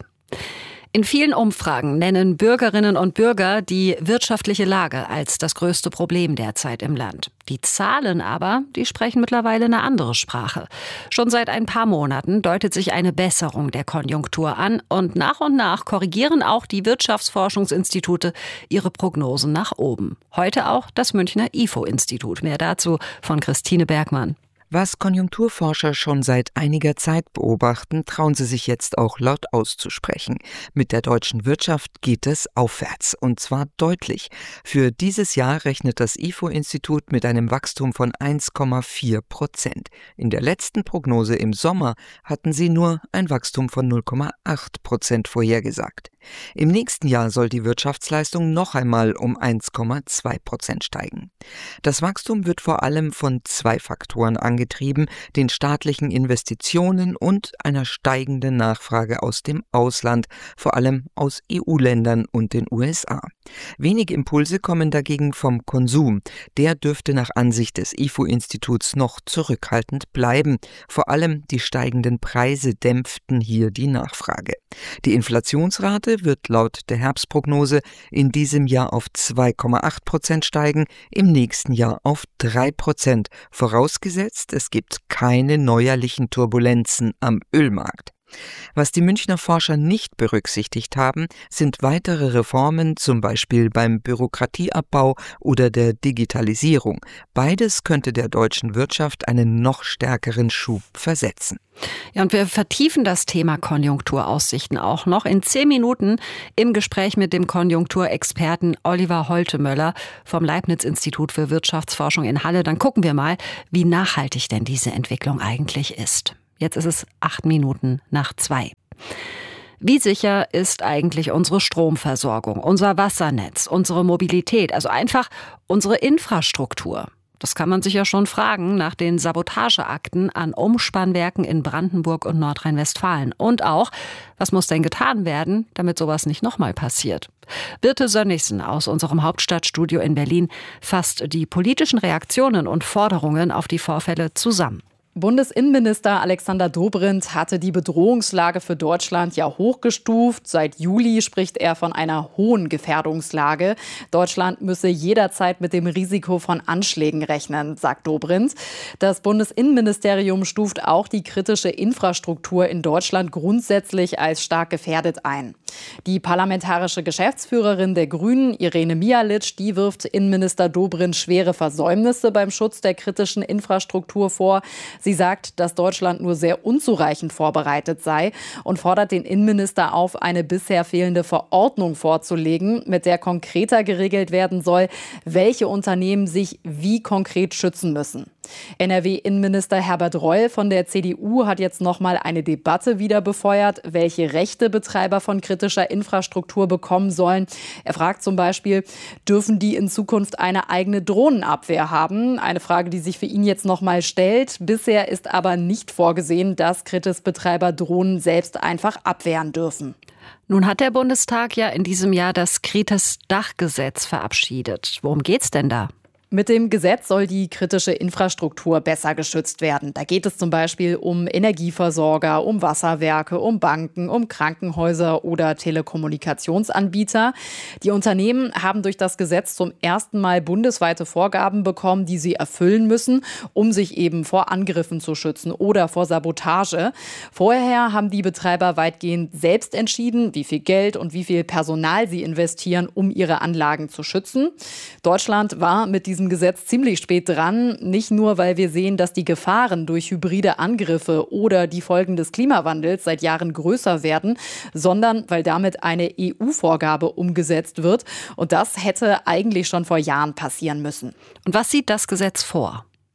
Speaker 1: In vielen Umfragen nennen Bürgerinnen und Bürger die wirtschaftliche Lage als das größte Problem derzeit im Land. Die Zahlen aber, die sprechen mittlerweile eine andere Sprache. Schon seit ein paar Monaten deutet sich eine Besserung der Konjunktur an und nach und nach korrigieren auch die Wirtschaftsforschungsinstitute ihre Prognosen nach oben. Heute auch das Münchner I F O-Institut. Mehr dazu von Christine Bergmann.
Speaker 12: Was Konjunkturforscher schon seit einiger Zeit beobachten, trauen sie sich jetzt auch laut auszusprechen. Mit der deutschen Wirtschaft geht es aufwärts, und zwar deutlich. Für dieses Jahr rechnet das I F O-Institut mit einem Wachstum von eins Komma vier Prozent. In der letzten Prognose im Sommer hatten sie nur ein Wachstum von null Komma acht Prozent vorhergesagt. Im nächsten Jahr soll die Wirtschaftsleistung noch einmal um eins Komma zwei Prozent steigen. Das Wachstum wird vor allem von zwei Faktoren angetrieben, den staatlichen Investitionen und einer steigenden Nachfrage aus dem Ausland, vor allem aus E U-Ländern und den U S A. Wenige Impulse kommen dagegen vom Konsum. Der dürfte nach Ansicht des I F O-Instituts noch zurückhaltend bleiben. Vor allem die steigenden Preise dämpften hier die Nachfrage. Die Inflationsrate wird laut der Herbstprognose in diesem Jahr auf zwei Komma acht Prozent steigen, im nächsten Jahr auf drei Prozent, vorausgesetzt, es gibt keine neuerlichen Turbulenzen am Ölmarkt. Was die Münchner Forscher nicht berücksichtigt haben, sind weitere Reformen, zum Beispiel beim Bürokratieabbau oder der Digitalisierung. Beides könnte der deutschen Wirtschaft einen noch stärkeren Schub versetzen.
Speaker 1: Ja, und wir vertiefen das Thema Konjunkturaussichten auch noch in zehn Minuten im Gespräch mit dem Konjunkturexperten Oliver Holtemöller vom Leibniz-Institut für Wirtschaftsforschung in Halle. Dann gucken wir mal, wie nachhaltig denn diese Entwicklung eigentlich ist. Jetzt ist es acht Minuten nach zwei. Wie sicher ist eigentlich unsere Stromversorgung, unser Wassernetz, unsere Mobilität, also einfach unsere Infrastruktur? Das kann man sich ja schon fragen nach den Sabotageakten an Umspannwerken in Brandenburg und Nordrhein-Westfalen. Und auch, was muss denn getan werden, damit sowas nicht nochmal passiert? Birte Sönnigsen aus unserem Hauptstadtstudio in Berlin fasst die politischen Reaktionen und Forderungen auf die Vorfälle zusammen.
Speaker 13: Bundesinnenminister Alexander Dobrindt hatte die Bedrohungslage für Deutschland ja hochgestuft. Seit Juli spricht er von einer hohen Gefährdungslage. Deutschland müsse jederzeit mit dem Risiko von Anschlägen rechnen, sagt Dobrindt. Das Bundesinnenministerium stuft auch die kritische Infrastruktur in Deutschland grundsätzlich als stark gefährdet ein. Die parlamentarische Geschäftsführerin der Grünen, Irene Mialic, die wirft Innenminister Dobrindt schwere Versäumnisse beim Schutz der kritischen Infrastruktur vor. Sie sagt, dass Deutschland nur sehr unzureichend vorbereitet sei und fordert den Innenminister auf, eine bisher fehlende Verordnung vorzulegen, mit der konkreter geregelt werden soll, welche Unternehmen sich wie konkret schützen müssen. N R W-Innenminister Herbert Reul von der C D U hat jetzt noch mal eine Debatte wieder befeuert, welche Rechte Betreiber von kritischer Infrastruktur bekommen sollen. Er fragt zum Beispiel, dürfen die in Zukunft eine eigene Drohnenabwehr haben? Eine Frage, die sich für ihn jetzt noch mal stellt. Bisher ist aber nicht vorgesehen, dass Kritis-Betreiber Drohnen selbst einfach abwehren dürfen.
Speaker 1: Nun hat der Bundestag ja in diesem Jahr das Kritis-Dachgesetz verabschiedet. Worum geht's denn da?
Speaker 13: Mit dem Gesetz soll die kritische Infrastruktur besser geschützt werden. Da geht es zum Beispiel um Energieversorger, um Wasserwerke, um Banken, um Krankenhäuser oder Telekommunikationsanbieter. Die Unternehmen haben durch das Gesetz zum ersten Mal bundesweite Vorgaben bekommen, die sie erfüllen müssen, um sich eben vor Angriffen zu schützen oder vor Sabotage. Vorher haben die Betreiber weitgehend selbst entschieden, wie viel Geld und wie viel Personal sie investieren, um ihre Anlagen zu schützen. Deutschland war mit diesem Gesetz ziemlich spät dran, nicht nur, weil wir sehen, dass die Gefahren durch hybride Angriffe oder die Folgen des Klimawandels seit Jahren größer werden, sondern weil damit eine E U-Vorgabe umgesetzt wird. Und das hätte eigentlich schon vor Jahren passieren müssen.
Speaker 1: Und was sieht das Gesetz vor?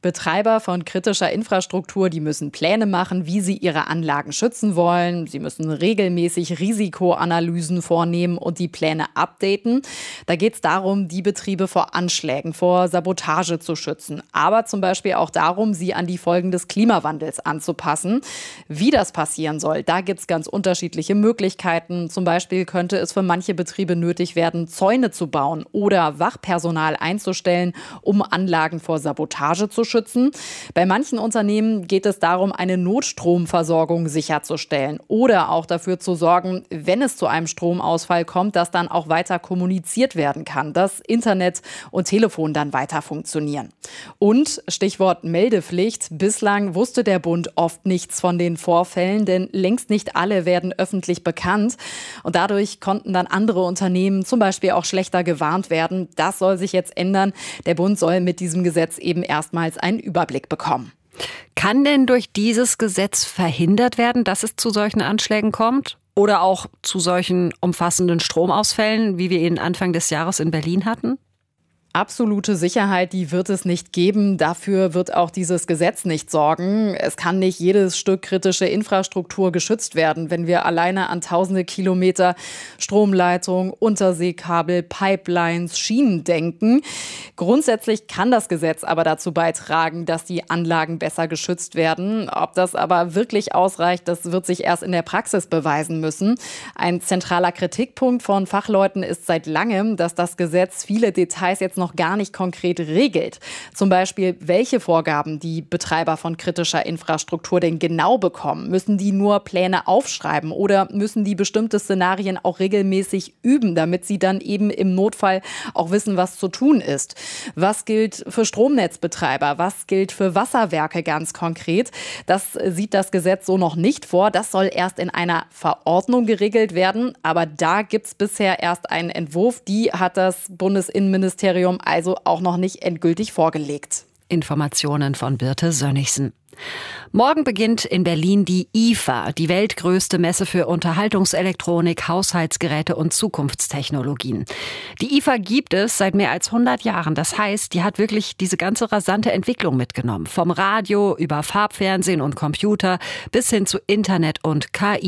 Speaker 13: Betreiber von kritischer Infrastruktur, die müssen Pläne machen, wie sie ihre Anlagen schützen wollen. Sie müssen regelmäßig Risikoanalysen vornehmen und die Pläne updaten. Da geht es darum, die Betriebe vor Anschlägen, vor Sabotage zu schützen. Aber zum Beispiel auch darum, sie an die Folgen des Klimawandels anzupassen. Wie das passieren soll, da gibt es ganz unterschiedliche Möglichkeiten. Zum Beispiel könnte es für manche Betriebe nötig werden, Zäune zu bauen oder Wachpersonal einzustellen, um Anlagen vor Sabotage zu schützen. schützen. Bei manchen Unternehmen geht es darum, eine Notstromversorgung sicherzustellen oder auch dafür zu sorgen, wenn es zu einem Stromausfall kommt, dass dann auch weiter kommuniziert werden kann, dass Internet und Telefon dann weiter funktionieren. Und Stichwort Meldepflicht. Bislang wusste der Bund oft nichts von den Vorfällen, denn längst nicht alle werden öffentlich bekannt. Und dadurch konnten dann andere Unternehmen zum Beispiel auch schlechter gewarnt werden. Das soll sich jetzt ändern. Der Bund soll mit diesem Gesetz eben erstmals einen Überblick bekommen.
Speaker 1: Kann denn durch dieses Gesetz verhindert werden, dass es zu solchen Anschlägen kommt? Oder auch zu solchen umfassenden Stromausfällen, wie wir ihn Anfang des Jahres in Berlin hatten?
Speaker 13: Absolute Sicherheit, die wird es nicht geben. Dafür wird auch dieses Gesetz nicht sorgen. Es kann nicht jedes Stück kritische Infrastruktur geschützt werden, wenn wir alleine an tausende Kilometer Stromleitung, Unterseekabel, Pipelines, Schienen denken. Grundsätzlich kann das Gesetz aber dazu beitragen, dass die Anlagen besser geschützt werden. Ob das aber wirklich ausreicht, das wird sich erst in der Praxis beweisen müssen. Ein zentraler Kritikpunkt von Fachleuten ist seit langem, dass das Gesetz viele Details jetzt noch gar nicht konkret regelt. Zum Beispiel, welche Vorgaben die Betreiber von kritischer Infrastruktur denn genau bekommen. Müssen die nur Pläne aufschreiben oder müssen die bestimmte Szenarien auch regelmäßig üben, damit sie dann eben im Notfall auch wissen, was zu tun ist? Was gilt für Stromnetzbetreiber? Was gilt für Wasserwerke ganz konkret? Das sieht das Gesetz so noch nicht vor. Das soll erst in einer Verordnung geregelt werden. Aber da gibt es bisher erst einen Entwurf. Die hat das Bundesinnenministerium also auch noch nicht endgültig vorgelegt.
Speaker 1: Informationen von Birte Sönnigsen. Morgen beginnt in Berlin die I F A, die weltgrößte Messe für Unterhaltungselektronik, Haushaltsgeräte und Zukunftstechnologien. Die I F A gibt es seit mehr als hundert Jahren. Das heißt, die hat wirklich diese ganze rasante Entwicklung mitgenommen. Vom Radio über Farbfernsehen und Computer bis hin zu Internet und K I.